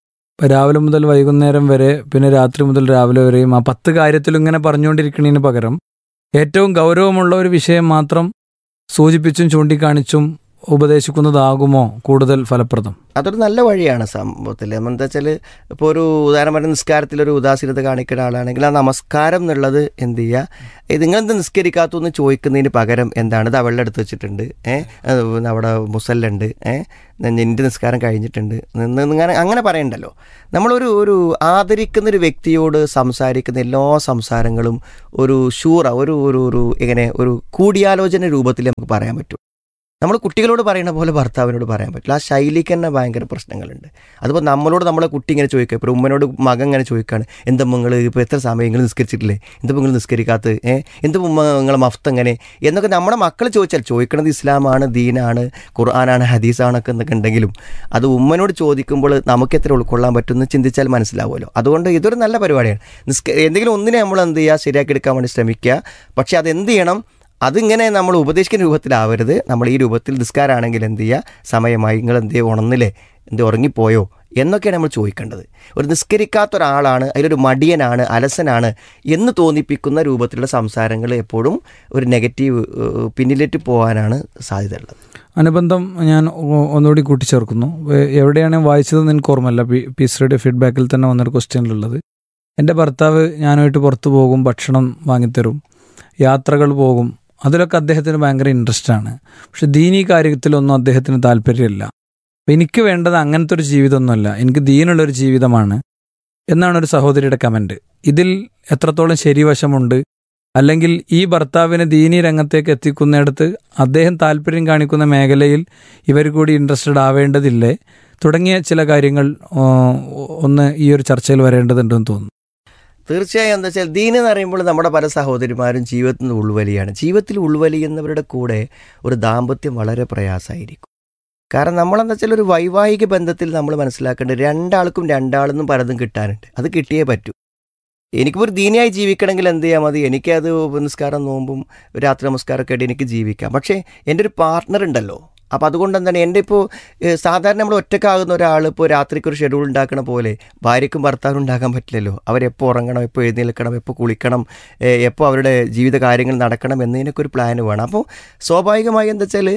രാവിലെ മുതൽ വൈകുന്നേരം വരെ പിന്നെ രാത്രി മുതൽ രാവിലെ വരെയും ആ പത്ത് കാര്യത്തിലും ഇങ്ങനെ പറഞ്ഞുകൊണ്ടിരിക്കുന്നതിന് പകരം ഏറ്റവും ഗൗരവമുള്ള ഒരു വിഷയം മാത്രം സൂചിപ്പിച്ചും ചൂണ്ടിക്കാണിച്ചും ഉപദേശിക്കുന്നതാകുമോ കൂടുതൽ ഫലപ്രദം? അതൊരു നല്ല വഴിയാണ് സംഭവത്തിൽ. എന്താ വെച്ചാൽ ഇപ്പോൾ ഒരു ഉദാഹരണം പറഞ്ഞ നിസ്കാരത്തിലൊരു ഉദാസീനത കാണിക്കുന്ന ആളാണെങ്കിൽ ആ നമസ്കാരം എന്നുള്ളത് എന്ത് ചെയ്യുക, ഇത് നിങ്ങളെന്ത് നിസ്കരിക്കാത്തെന്ന് ചോദിക്കുന്നതിന് പകരം എന്താണ്, ഇത് വെള്ളം എടുത്ത് വെച്ചിട്ടുണ്ട്, ഏഹ് അവിടെ മുസല്ലുണ്ട്, ഏഹ് നിൻ്റെ നിസ്കാരം കഴിഞ്ഞിട്ടുണ്ട് നിന്ന് ഇങ്ങനെ അങ്ങനെ പറയണ്ടല്ലോ. നമ്മളൊരു ഒരു ആദരിക്കുന്നൊരു വ്യക്തിയോട് സംസാരിക്കുന്ന എല്ലാ സംസാരങ്ങളും ഒരു ഷൂറ ഒരു ഒരു ഒരു ഇങ്ങനെ ഒരു കൂടിയാലോചന രൂപത്തിൽ നമുക്ക് പറയാൻ പറ്റും. നമ്മൾ കുട്ടികളോട് പറയുന്ന പോലെ ഭർത്താവിനോട് പറയാൻ പറ്റില്ല. ആ ശൈലിക്ക് തന്നെ ഭയങ്കര പ്രശ്നങ്ങളുണ്ട്. അതിപ്പോൾ നമ്മളോട് നമ്മളെ കുട്ടി ഇങ്ങനെ ചോദിക്കുക, ഇപ്പോൾ ഉമ്മനോട് മകൻ ഇങ്ങനെ ചോദിക്കുകയാണ്, എന്താ നിങ്ങൾ ഇപ്പോൾ എത്ര സമയം നിങ്ങൾ നിസ്കരിച്ചിട്ടില്ലേ, എന്താ നിങ്ങൾ നിസ്കരിക്കാത്തത്, ഏഹ് എന്താ ഉമ്മ നിങ്ങളെ മഫ്ത് എങ്ങനെ എന്നൊക്കെ നമ്മുടെ മക്കൾ ചോദിച്ചാൽ, ചോദിക്കണത് ഇസ്ലാമാണ്, ദീനാണ്, ഖുർആനാണ്, ഹദീസാണൊക്കെ എന്നൊക്കെ ഉണ്ടെങ്കിലും അത് ഉമ്മനോട് ചോദിക്കുമ്പോൾ നമുക്ക് എത്ര ഉൾക്കൊള്ളാൻ പറ്റുമെന്ന് ചിന്തിച്ചാൽ മനസ്സിലാവുമല്ലോ. അതുകൊണ്ട് ഇതൊരു നല്ല പരിപാടിയാണ്. നിസ്ക എന്തെങ്കിലും ഒന്നിനെ നമ്മൾ എന്ത് ചെയ്യുക, ശരിയാക്കി എടുക്കാൻ വേണ്ടി ശ്രമിക്കുക. പക്ഷേ അതെന്ത് ചെയ്യണം, അതിങ്ങനെ നമ്മൾ ഉപദേശിക്കുന്ന രൂപത്തിലാവരുത്. നമ്മൾ ഈ രൂപത്തിൽ നിസ്കാരമാണെങ്കിൽ എന്ത് ചെയ്യുക, സമയമായി നിങ്ങൾ എന്ത് ചെയ്യുക, ഉണർന്നില്ലേ, എന്ത് ഉറങ്ങിപ്പോയോ എന്നൊക്കെയാണ് നമ്മൾ ചോദിക്കേണ്ടത്. ഒരു നിസ്കരിക്കാത്ത ഒരാളാണ്, അതിലൊരു മടിയനാണ്, അലസനാണ് എന്ന് തോന്നിപ്പിക്കുന്ന രൂപത്തിലുള്ള സംസാരങ്ങൾ എപ്പോഴും ഒരു നെഗറ്റീവ് പിന്നിലേക്ക് പോകാനാണ് സാധ്യതയുള്ളത്. അനുബന്ധം ഞാൻ ഒന്നുകൂടി കൂട്ടിച്ചേർക്കുന്നു. എവിടെയാണ് വായിച്ചതെന്ന് എനിക്ക് ഓർമ്മയില്ല. പീസ് റേഡിയോ ഫീഡ്ബാക്കിൽ തന്നെ വന്നൊരു ക്വസ്റ്റ്യനിലുള്ളത്, എൻ്റെ ഭർത്താവ് ഞാനുമായിട്ട് പുറത്തു പോകും, ഭക്ഷണം വാങ്ങിത്തരും, യാത്രകൾ പോകും, അതിലൊക്കെ അദ്ദേഹത്തിന് ഭയങ്കര ഇൻട്രസ്റ്റ് ആണ്. പക്ഷെ ദീനീ കാര്യത്തിലൊന്നും അദ്ദേഹത്തിന് താല്പര്യമില്ല. അപ്പം എനിക്ക് വേണ്ടത് അങ്ങനത്തെ ഒരു ജീവിതമൊന്നുമല്ല, എനിക്ക് ദീനുള്ളൊരു ജീവിതമാണ് എന്നാണ് ഒരു സഹോദരിയുടെ കമൻറ്റ്. ഇതിൽ എത്രത്തോളം ശരിവശമുണ്ട്, അല്ലെങ്കിൽ ഈ ഭർത്താവിനെ ദീനീ രംഗത്തേക്ക് എത്തിക്കുന്നിടത്ത് അദ്ദേഹം താല്പര്യം കാണിക്കുന്ന മേഖലയിൽ ഇവർ കൂടി ഇൻട്രസ്റ്റഡ് ആവേണ്ടതില്ലേ, തുടങ്ങിയ ചില കാര്യങ്ങൾ ഒന്ന് ഈ ഒരു ചർച്ചയിൽ വരേണ്ടതുണ്ടെന്ന് തോന്നുന്നു. തീർച്ചയായും എന്താ വെച്ചാൽ ദീൻ എന്ന് പറയുമ്പോൾ നമ്മുടെ പല സഹോദരിമാരും ജീവിതത്തിൽ നിന്ന് ഉൾവലിയാണ്. ജീവിതത്തിൽ ഉൾവലിയുന്നവരുടെ കൂടെ ഒരു ദാമ്പത്യം വളരെ പ്രയാസമായിരിക്കും. കാരണം നമ്മളെന്താ വെച്ചാൽ ഒരു വൈവാഹിക ബന്ധത്തിൽ നമ്മൾ മനസ്സിലാക്കേണ്ടത് രണ്ടാൾക്കും രണ്ടാളെന്നും പലതും കിട്ടാനുണ്ട്. അത് കിട്ടിയേ പറ്റൂ. എനിക്കിപ്പോൾ ഒരു ദീനിയായി ജീവിക്കണമെങ്കിൽ എന്ത് ചെയ്യാൻ മതി, എനിക്കത് നിസ്കാരം നോമ്പും രാത്രി നമസ്കാരമൊക്കെ ആയിട്ട് എനിക്ക് ജീവിക്കാം. പക്ഷേ എൻ്റെ ഒരു പാർട്ട്ണർ ഉണ്ടല്ലോ. അപ്പോൾ അതുകൊണ്ട് എന്താണ്, എൻ്റെ ഇപ്പോൾ സാധാരണ നമ്മൾ ഒറ്റക്കാകുന്ന ഒരാൾ ഇപ്പോൾ രാത്രിക്ക് ഒരു ഷെഡ്യൂൾ ഉണ്ടാക്കണ പോലെ ഭാര്യയ്ക്കും ഭർത്താവിനും ഉണ്ടാക്കാൻ പറ്റില്ലല്ലോ. അവരെപ്പോൾ ഉറങ്ങണം, എപ്പോൾ എഴുന്നേൽക്കണം, എപ്പോൾ കുളിക്കണം, എപ്പോൾ അവരുടെ ജീവിത കാര്യങ്ങൾ നടക്കണം എന്നതിനൊക്കെ ഒരു പ്ലാൻ വേണം. അപ്പോൾ സ്വാഭാവികമായി എന്താ വെച്ചാൽ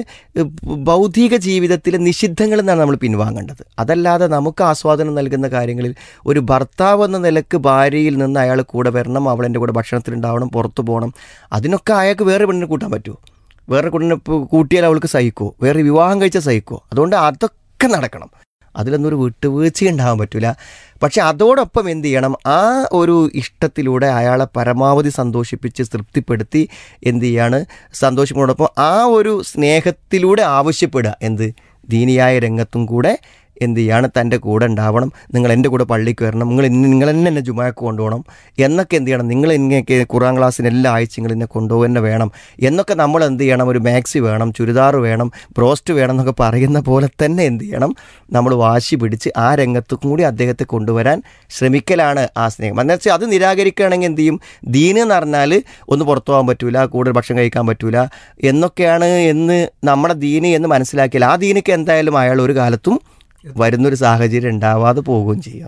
ഭൗതിക ജീവിതത്തിലെ നിഷിദ്ധങ്ങളിൽ നിന്നാണ് നമ്മൾ പിൻവാങ്ങേണ്ടത്. അതല്ലാതെ നമുക്ക് ആസ്വാദനം നൽകുന്ന കാര്യങ്ങളിൽ ഒരു ഭർത്താവ് എന്ന നിലക്ക് ഭാര്യയിൽ നിന്ന് അയാൾ കൂടെ വരണം, അവളെൻ്റെ കൂടെ ഭക്ഷണത്തിലുണ്ടാവണം, പുറത്തു പോകണം, അതിനൊക്കെ അയാൾക്ക് വേറെ പെണ്ണിനെ കൂട്ടാൻ പറ്റുമോ? വേറെ കുട്ടിനെ കൂട്ടിയാൽ അവൾക്ക് സഹിക്കുമോ? വേറെ വിവാഹം കഴിച്ചാൽ സഹിക്കുമോ? അതുകൊണ്ട് അതൊക്കെ നടക്കണം. അതിലൊന്നും ഒരു വിട്ടുവീഴ്ച ഉണ്ടാകാൻ പറ്റില്ല. പക്ഷെ അതോടൊപ്പം എന്ത് ചെയ്യണം, ആ ഒരു ഇഷ്ടത്തിലൂടെ അയാളെ പരമാവധി സന്തോഷിപ്പിച്ച് തൃപ്തിപ്പെടുത്തി എന്ത് ചെയ്യാണ്, സന്തോഷിക്കുന്നതോടൊപ്പം ആ ഒരു സ്നേഹത്തിലൂടെ ആവശ്യപ്പെടുക എന്ത്, ദീനിയായ രംഗത്തും കൂടെ എന്ത് ചെയ്യാണ്, തൻ്റെ കൂടെ ഉണ്ടാവണം, നിങ്ങൾ എൻ്റെ കൂടെ പള്ളിക്ക് വരണം, നിങ്ങൾ ഇന്ന് നിങ്ങൾ തന്നെ എന്നെ ജുമാക്ക് കൊണ്ടുപോകണം എന്നൊക്കെ എന്ത് ചെയ്യണം, നിങ്ങൾ ഇങ്ങനെയൊക്കെ ഖുർആൻ ക്ലാസ്സിന് എല്ലാ ആഴ്ചകളും എന്നെ കൊണ്ടുപോകുക തന്നെ വേണം എന്നൊക്കെ നമ്മൾ എന്ത് ചെയ്യണം, ഒരു മാക്സി വേണം, ചുരിദാർ വേണം, ബ്രോസ്റ്റ് വേണം എന്നൊക്കെ പറയുന്ന പോലെ തന്നെ എന്ത് ചെയ്യണം, നമ്മൾ വാശി പിടിച്ച് ആ രംഗത്തും കൂടി അദ്ദേഹത്തെ കൊണ്ടുവരാൻ ശ്രമിക്കലാണ് ആ സ്നേഹം. എന്ന് വെച്ചാൽ അത് നിരാകരിക്കുകയാണെങ്കിൽ എന്ത് ചെയ്യും, ദീന് എന്ന് പറഞ്ഞാൽ ഒന്ന് പുറത്തു പോകാൻ പറ്റൂല, കൂടുതൽ ഭക്ഷണം കഴിക്കാൻ പറ്റൂല എന്നൊക്കെയാണ് എന്ന് നമ്മുടെ ദീന് എന്ന് മനസ്സിലാക്കിയാൽ ആ ദീനക്ക് എന്തായാലും അയാൾ ഒരു കാലത്തും വരുന്നൊരു സാഹചര്യം ഉണ്ടാവാതെ പോവുകയും ചെയ്യും.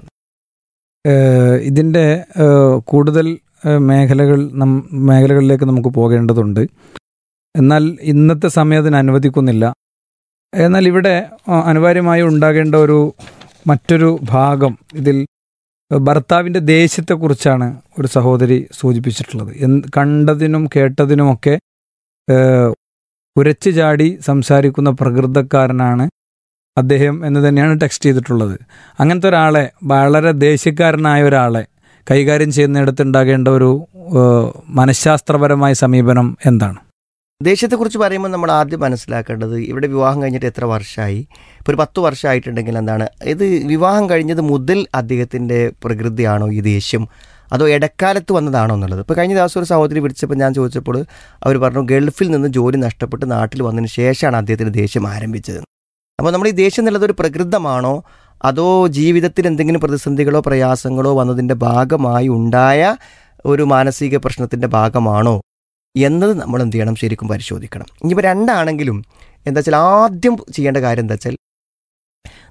ഇതിൻ്റെ കൂടുതൽ മേഖലകൾ നം മേഖലകളിലേക്ക് നമുക്ക് പോകേണ്ടതുണ്ട്. എന്നാൽ ഇന്നത്തെ സമയം അതിന് അനുവദിക്കുന്നില്ല. എന്നാൽ ഇവിടെ അനിവാര്യമായി ഉണ്ടാകേണ്ട ഒരു മറ്റൊരു ഭാഗം, ഇതിൽ ഭർത്താവിൻ്റെ ദേഷ്യത്തെക്കുറിച്ചാണ് ഒരു സഹോദരി സൂചിപ്പിച്ചിട്ടുള്ളത്. എന്ത് കണ്ടതിനും കേട്ടതിനുമൊക്കെ ഉരച്ചു ചാടി സംസാരിക്കുന്ന പ്രകൃതക്കാരനാണ് അദ്ദേഹം എന്ന് തന്നെയാണ് ടെക്സ്റ്റ് ചെയ്തിട്ടുള്ളത്. അങ്ങനത്തെ ഒരാളെ, വളരെ ദേഷ്യക്കാരനായ ഒരാളെ കൈകാര്യം ചെയ്യുന്നിടത്തുണ്ടാകേണ്ട ഒരു മനഃശാസ്ത്രപരമായ സമീപനം എന്താണ്? ദേഷ്യത്തെക്കുറിച്ച് പറയുമ്പോൾ നമ്മൾ ആദ്യം മനസ്സിലാക്കേണ്ടത്, ഇവിടെ വിവാഹം കഴിഞ്ഞിട്ട് എത്ര വർഷമായി, ഇപ്പോൾ ഒരു പത്ത് വർഷമായിട്ടുണ്ടെങ്കിൽ എന്താണ്, ഇത് വിവാഹം കഴിഞ്ഞത് മുതൽ അദ്ദേഹത്തിൻ്റെ പ്രകൃതിയാണോ ഈ ദേഷ്യം, അതോ ഇടക്കാലത്ത് വന്നതാണോ എന്നുള്ളത്. ഇപ്പോൾ കഴിഞ്ഞ ദിവസം ഒരു സഹോദരി വിളിച്ചപ്പോൾ ഞാൻ ചോദിച്ചപ്പോൾ അവർ പറഞ്ഞു, ഗൾഫിൽ നിന്ന് ജോലി നഷ്ടപ്പെട്ട് നാട്ടിൽ വന്നതിന് ശേഷമാണ് അദ്ദേഹത്തിൻ്റെ ദേഷ്യം ആരംഭിച്ചത്. അപ്പോൾ നമ്മൾ ഈ ദേഷ്യം എന്നുള്ളത് ഒരു പ്രകൃതമാണോ, അതോ ജീവിതത്തിൽ എന്തെങ്കിലും പ്രതിസന്ധികളോ പ്രയാസങ്ങളോ വന്നതിൻ്റെ ഭാഗമായി ഉണ്ടായ ഒരു മാനസിക പ്രശ്നത്തിൻ്റെ ഭാഗമാണോ എന്നത് നമ്മൾ എന്ത് ചെയ്യണം, ശരിക്കും പരിശോധിക്കണം. ഇനിയിപ്പോൾ രണ്ടാണെങ്കിലും എന്താ വെച്ചാൽ ആദ്യം ചെയ്യേണ്ട കാര്യം എന്താ വെച്ചാൽ,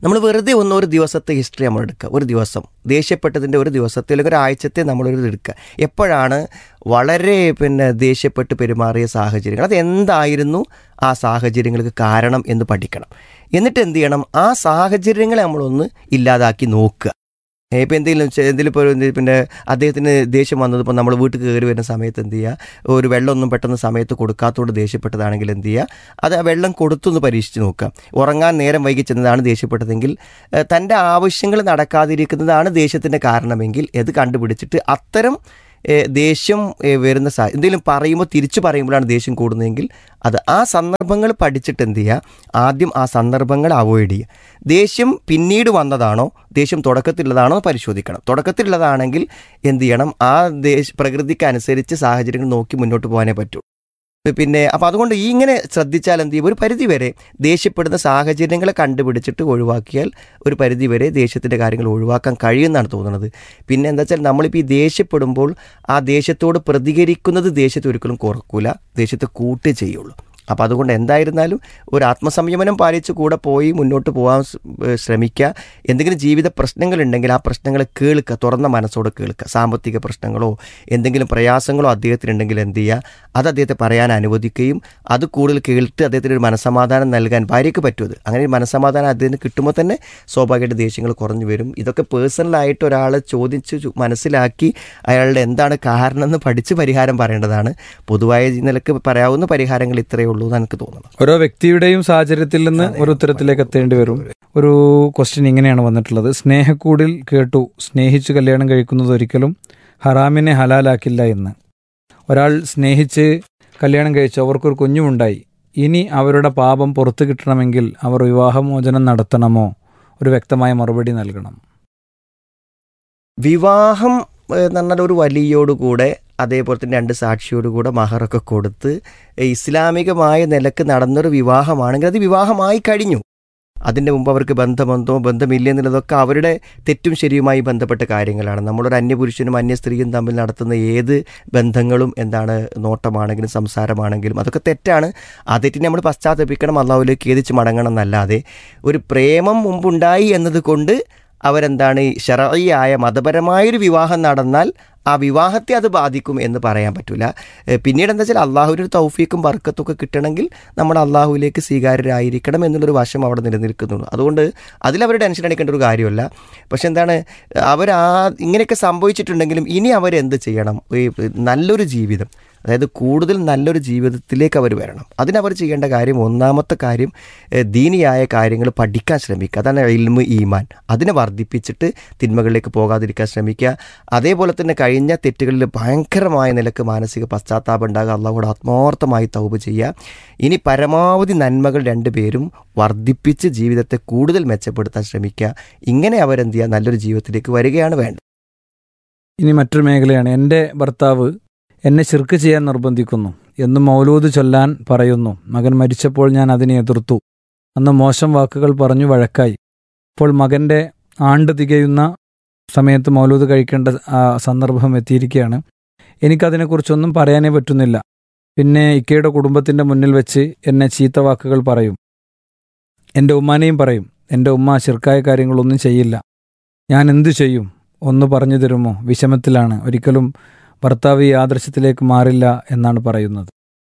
നമ്മൾ വെറുതെ ഒന്ന് ഒരു ദിവസത്തെ ഹിസ്റ്ററി നമ്മൾ എടുക്കുക, ഒരു ദിവസം ദേഷ്യപ്പെട്ടതിൻ്റെ ഒരു ദിവസത്തെ അല്ലെങ്കിൽ ഒരാഴ്ചത്തെ നമ്മളൊരു എടുക്കുക. എപ്പോഴാണ് വളരെ പിന്നെ ദേഷ്യപ്പെട്ട് പെരുമാറിയ സാഹചര്യങ്ങൾ, അത് എന്തായിരുന്നു ആ സാഹചര്യങ്ങൾക്ക് കാരണം എന്ന് പഠിക്കണം. എന്നിട്ട് എന്ത് ചെയ്യണം, ആ സാഹചര്യങ്ങളെ നമ്മളൊന്ന് ഇല്ലാതാക്കി നോക്കുക. ഇപ്പോൾ എന്തെങ്കിലും എന്തെങ്കിലും ഇപ്പോൾ പിന്നെ അദ്ദേഹത്തിന് ദേഷ്യം വന്നത് ഇപ്പോൾ നമ്മൾ വീട്ടിൽ കയറി വരുന്ന സമയത്ത് എന്ത് ചെയ്യുക, ഒരു വെള്ളമൊന്നും പെട്ടെന്ന് സമയത്ത് കൊടുക്കാത്തതുകൊണ്ട് ദേഷ്യപ്പെട്ടതാണെങ്കിൽ എന്ത് ചെയ്യുക, അത് ആ വെള്ളം കൊടുത്തൊന്ന് പരീക്ഷിച്ച് നോക്കുക. ഉറങ്ങാൻ നേരം വൈകി ചെന്നതാണ് ദേഷ്യപ്പെട്ടതെങ്കിൽ, തൻ്റെ ആവശ്യങ്ങൾ നടക്കാതിരിക്കുന്നതാണ് ദേഷ്യത്തിൻ്റെ കാരണമെങ്കിൽ ഇത് കണ്ടുപിടിച്ചിട്ട് അത്തരം ദേഷ്യം വരുന്ന സാ എന്തെങ്കിലും പറയുമ്പോൾ തിരിച്ചു പറയുമ്പോഴാണ് ദേഷ്യം കൂടുന്നതെങ്കിൽ അത് ആ സന്ദർഭങ്ങൾ പഠിച്ചിട്ട് എന്ത് ചെയ്യുക, ആദ്യം ആ സന്ദർഭങ്ങൾ അവോയ്ഡ് ചെയ്യുക. ദേഷ്യം പിന്നീട് വന്നതാണോ ദേഷ്യം തുടക്കത്തിലുള്ളതാണോ പരിശോധിക്കണം. തുടക്കത്തിലുള്ളതാണെങ്കിൽ എന്ത് ചെയ്യണം, ആ ദേശ പ്രകൃതിക്കനുസരിച്ച് സാഹചര്യങ്ങൾ നോക്കി മുന്നോട്ട് പോകാനേ പറ്റൂ. പിന്നെ അപ്പോൾ അതുകൊണ്ട് ഈ ഇങ്ങനെ ശ്രദ്ധിച്ചാൽ എന്ത് ചെയ്യും, ഒരു പരിധിവരെ ദേഷ്യപ്പെടുന്ന സാഹചര്യങ്ങളെ കണ്ടുപിടിച്ചിട്ട് ഒഴിവാക്കിയാൽ ഒരു പരിധിവരെ ദേഷ്യത്തിൻ്റെ കാര്യങ്ങൾ ഒഴിവാക്കാൻ കഴിയുമെന്നാണ് തോന്നുന്നത്. പിന്നെ എന്താ വെച്ചാൽ നമ്മളിപ്പോൾ ഈ ദേഷ്യപ്പെടുമ്പോൾ ആ ദേഷ്യത്തോട് പ്രതികരിക്കുന്നത് ദേഷ്യത്തെ ഒരിക്കലും കുറക്കൂല, ദേഷ്യത്തെ കൂട്ടേ ചെയ്യുള്ളൂ. അപ്പോൾ അതുകൊണ്ട് എന്തായിരുന്നാലും ഒരു ആത്മസംയമനം പാലിച്ച് കൂടെ പോയി മുന്നോട്ട് പോകാൻ ശ്രമിക്കുക. എന്തെങ്കിലും ജീവിത പ്രശ്നങ്ങളുണ്ടെങ്കിൽ ആ പ്രശ്നങ്ങളെ കേൾക്കുക, തുറന്ന മനസ്സോടെ കേൾക്കുക. സാമ്പത്തിക പ്രശ്നങ്ങളോ എന്തെങ്കിലും പ്രയാസങ്ങളോ അദ്ദേഹത്തിനുണ്ടെങ്കിൽ എന്ത് ചെയ്യുക, അത് അദ്ദേഹത്തെ പറയാൻ അനുവദിക്കുകയും അത് കൂടുതൽ കേട്ട് അദ്ദേഹത്തിന് ഒരു മനസ്സമാധാനം നൽകാൻ ഭാര്യയ്ക്ക് പറ്റുമത്. അങ്ങനെ ഒരു മനസ്സമാധാനം അദ്ദേഹത്തിന് കിട്ടുമ്പോൾ തന്നെ സ്വാഭാവികമായിട്ട് ദേഷ്യങ്ങൾ കുറഞ്ഞു വരും. ഇതൊക്കെ പേഴ്സണലായിട്ട് ഒരാളെ ചോദിച്ച് മനസ്സിലാക്കി അയാളുടെ എന്താണ് കാരണം എന്ന് പഠിച്ച് പരിഹാരം പറയേണ്ടതാണ്. പൊതുവായ നിലക്ക് പറയാവുന്ന പരിഹാരങ്ങൾ ഇത്രയേ ഉള്ളൂ എന്ന് എനിക്ക് തോന്നുന്നു. ഓരോ വ്യക്തിയുടെയും സാഹചര്യത്തിൽ നിന്ന് ഒരു ഉത്തരത്തിലേക്ക് എത്തേണ്ടി വരും. ഒരു ക്വസ്റ്റ്യൻ ഇങ്ങനെയാണ് വന്നിട്ടുള്ളത്: സ്നേഹക്കൂടിൽ കേട്ടു സ്നേഹിച്ച് കല്യാണം കഴിക്കുന്നത് ഒരിക്കലും ഹറാമിനെ ഹലാലാക്കില്ല എന്ന്. ഒരാൾ സ്നേഹിച്ച് കല്യാണം കഴിച്ചു, അവർക്കൊരു കുഞ്ഞുമുണ്ടായി. ഇനി അവരുടെ പാപം പുറത്തു കിട്ടണമെങ്കിൽ അവർ വിവാഹമോചനം നടത്തണമോ? ഒരു വ്യക്തമായ മറുപടി നൽകണം. വിവാഹം എന്ന് പറഞ്ഞാൽ ഒരു വലിയോടുകൂടെ അതേപോലെ തന്നെ രണ്ട് സാക്ഷിയോടുകൂടെ മഹറൊക്കെ കൊടുത്ത് ഇസ്ലാമികമായ നിലക്ക് നടന്നൊരു വിവാഹമാണെങ്കിൽ അത് വിവാഹമായി കഴിഞ്ഞു. അതിൻ്റെ മുമ്പ് അവർക്ക് ബന്ധമെന്തോ ബന്ധമില്ല എന്നുള്ളതൊക്കെ അവരുടെ തെറ്റും ശരിയുമായി ബന്ധപ്പെട്ട കാര്യങ്ങളാണ്. നമ്മളൊരു അന്യപുരുഷനും അന്യ സ്ത്രീയും തമ്മിൽ നടത്തുന്ന ഏത് ബന്ധങ്ങളും എന്താണ്, നോട്ടമാണെങ്കിലും സംസാരമാണെങ്കിലും അതൊക്കെ തെറ്റാണ്. ആ തെറ്റിനെ നമ്മൾ പശ്ചാത്തപിക്കണം, അള്ളാഹുവിലേക്ക് ഖേദിച്ച് മടങ്ങണം എന്നല്ലാതെ ഒരു പ്രേമം മുമ്പുണ്ടായി എന്നതുകൊണ്ട് അവരെന്താണ് ശർഈയായ മതപരമായൊരു വിവാഹം നടന്നാൽ ആ വിവാഹത്തെ അത് ബാധിക്കും എന്ന് പറയാൻ പറ്റില്ല. പിന്നീട് എന്താ വെച്ചാൽ അള്ളാഹുവിൻ്റെ ഒരു തൗഫീക്കും ബർക്കത്തൊക്കെ കിട്ടണമെങ്കിൽ നമ്മൾ അള്ളാഹുവിലേക്ക് സ്വീകാര്യരായിരിക്കണം എന്നുള്ളൊരു വശം അവിടെ നിലനിൽക്കുന്നുള്ളൂ. അതുകൊണ്ട് അതിലവർ ടെൻഷൻ അടിക്കേണ്ട ഒരു കാര്യമല്ല. പക്ഷെ എന്താണ്, അവർ ആ ഇങ്ങനെയൊക്കെ സംഭവിച്ചിട്ടുണ്ടെങ്കിലും ഇനി അവരെന്ത് ചെയ്യണം, ഈ നല്ലൊരു ജീവിതം, അതായത് കൂടുതൽ നല്ലൊരു ജീവിതത്തിലേക്ക് അവർ വരണം. അതിനവർ ചെയ്യേണ്ട കാര്യം, ഒന്നാമത്തെ കാര്യം ദീനിയായ കാര്യങ്ങൾ പഠിക്കാൻ ശ്രമിക്കുക. അതാണ് ഇൽമ് ഈമാൻ. അതിനെ വർദ്ധിപ്പിച്ചിട്ട് തിന്മകളിലേക്ക് പോകാതിരിക്കാൻ ശ്രമിക്കുക. അതേപോലെ തന്നെ കഴിഞ്ഞ തെറ്റുകളിൽ ഭയങ്കരമായ നിലക്ക് മാനസിക പശ്ചാത്താപം ഉണ്ടാകുക, അള്ളാഹുവോട് ആത്മാർത്ഥമായി തൗബ ചെയ്യുക. ഇനി പരമാവധി നന്മകൾ രണ്ടുപേരും വർദ്ധിപ്പിച്ച് ജീവിതത്തെ കൂടുതൽ മെച്ചപ്പെടുത്താൻ ശ്രമിക്കുക. ഇങ്ങനെ അവരെന്ത് ചെയ്യുക, നല്ലൊരു ജീവിതത്തിലേക്ക് വരികയാണ് വേണ്ടത്. ഇനി മറ്റൊരു മേഖലയാണ്: എൻ്റെ ഭർത്താവ് എന്നെ ശിർക്ക് ചെയ്യാൻ നിർബന്ധിക്കുന്നു, എന്നും മൗലൂദ് ചൊല്ലാൻ പറയുന്നു. മകൻ മരിച്ചപ്പോൾ ഞാൻ അതിനെ എതിർത്തു. അന്ന് മോശം വാക്കുകൾ പറഞ്ഞു വഴക്കായി. ഇപ്പോൾ മകൻ്റെ ആണ്ട് തികയുന്ന സമയത്ത് മൗലൂദ് കഴിക്കേണ്ട സന്ദർഭം എത്തിയിരിക്കുകയാണ്. എനിക്കതിനെക്കുറിച്ചൊന്നും പറയാനേ പറ്റുന്നില്ല. പിന്നെ ഇക്കയുടെ കുടുംബത്തിൻ്റെ മുന്നിൽ വെച്ച് എന്നെ ചീത്ത വാക്കുകൾ പറയും. എൻ്റെ ഉമ്മാനെയും പറയും. എൻ്റെ ഉമ്മ ശിർക്കായ കാര്യങ്ങളൊന്നും ചെയ്യില്ല. ഞാൻ എന്തു ചെയ്യും? ഒന്ന് പറഞ്ഞു തരുമോ? വിഷമത്തിലാണ്. ഒരിക്കലും ഭർത്താവ് ഈ ആദർശത്തിലേക്ക് മാറില്ല എന്നാണ് പറയുന്നത്.